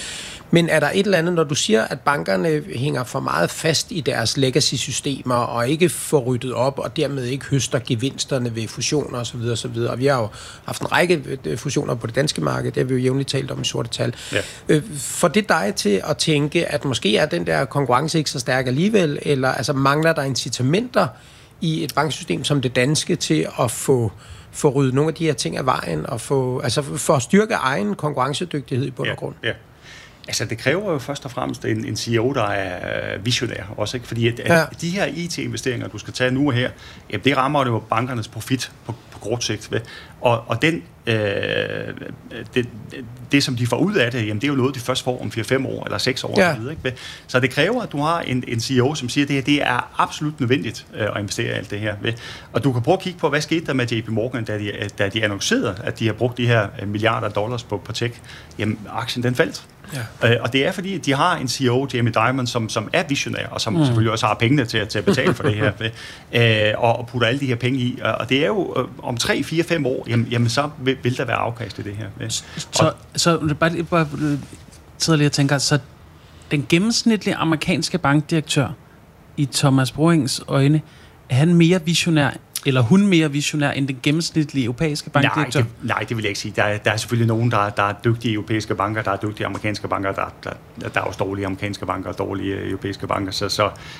Men er der et eller andet, når du siger, at bankerne hænger for meget fast i deres legacy-systemer og ikke får ryddet op, og dermed ikke høster gevinsterne ved fusioner osv. osv. Og vi har jo haft en række fusioner på det danske marked, det har vi jo jævnligt talt om i sorte tal. Ja. Får det dig til at tænke, at måske er den der konkurrence ikke så stærk alligevel, eller altså mangler der incitamenter i et banksystem som det danske til at få få ryddet nogle af de her ting af vejen og få, altså for at styrke egen konkurrencedygtighed i bund og grund? Ja, ja. Altså, det kræver jo først og fremmest en, en C E O, der er visionær også, ikke? Fordi at, ja. at de her I T-investeringer, du skal tage nu og her, jamen, det rammer jo bankernes profit på, på kort sigt. Ved. og, og den, øh, det, det, som de får ud af det, jamen, det er jo noget, de først får om fire fem år, eller seks år. Ja. Videre, ikke? Så det kræver, at du har en, en C E O, som siger, at det, her, det er absolut nødvendigt øh, at investere i alt det her. Og du kan prøve at kigge på, hvad skete der med J P Morgan, da de, da de annoncerede, at de har brugt de her milliarder dollars på, på tech. Jamen, aktien den faldt. Ja. Øh, og det er fordi, de har en C E O, Jamie Dimon, som, som er visionær, og som mm. selvfølgelig også har pengene til, til at betale for det her, øh, og, og putter alle de her penge i. Og det er jo øh, om tre, fire, fem år, jamen, jamen så vil, vil der være afkast i det her. Øh. Så, så bare, bare sidder lige og tænker, så den gennemsnitlige amerikanske bankdirektør i Thomas Breuings øjne, er han mere visionær, eller hun mere visionær end den gennemsnitlige europæiske bankdirektør? Nej, det, nej, det vil jeg ikke sige. Der er, der er selvfølgelig nogen, der, der er dygtige europæiske banker, der er dygtige amerikanske banker, der, der, der er også dårlige amerikanske banker og dårlige europæiske banker. Så, så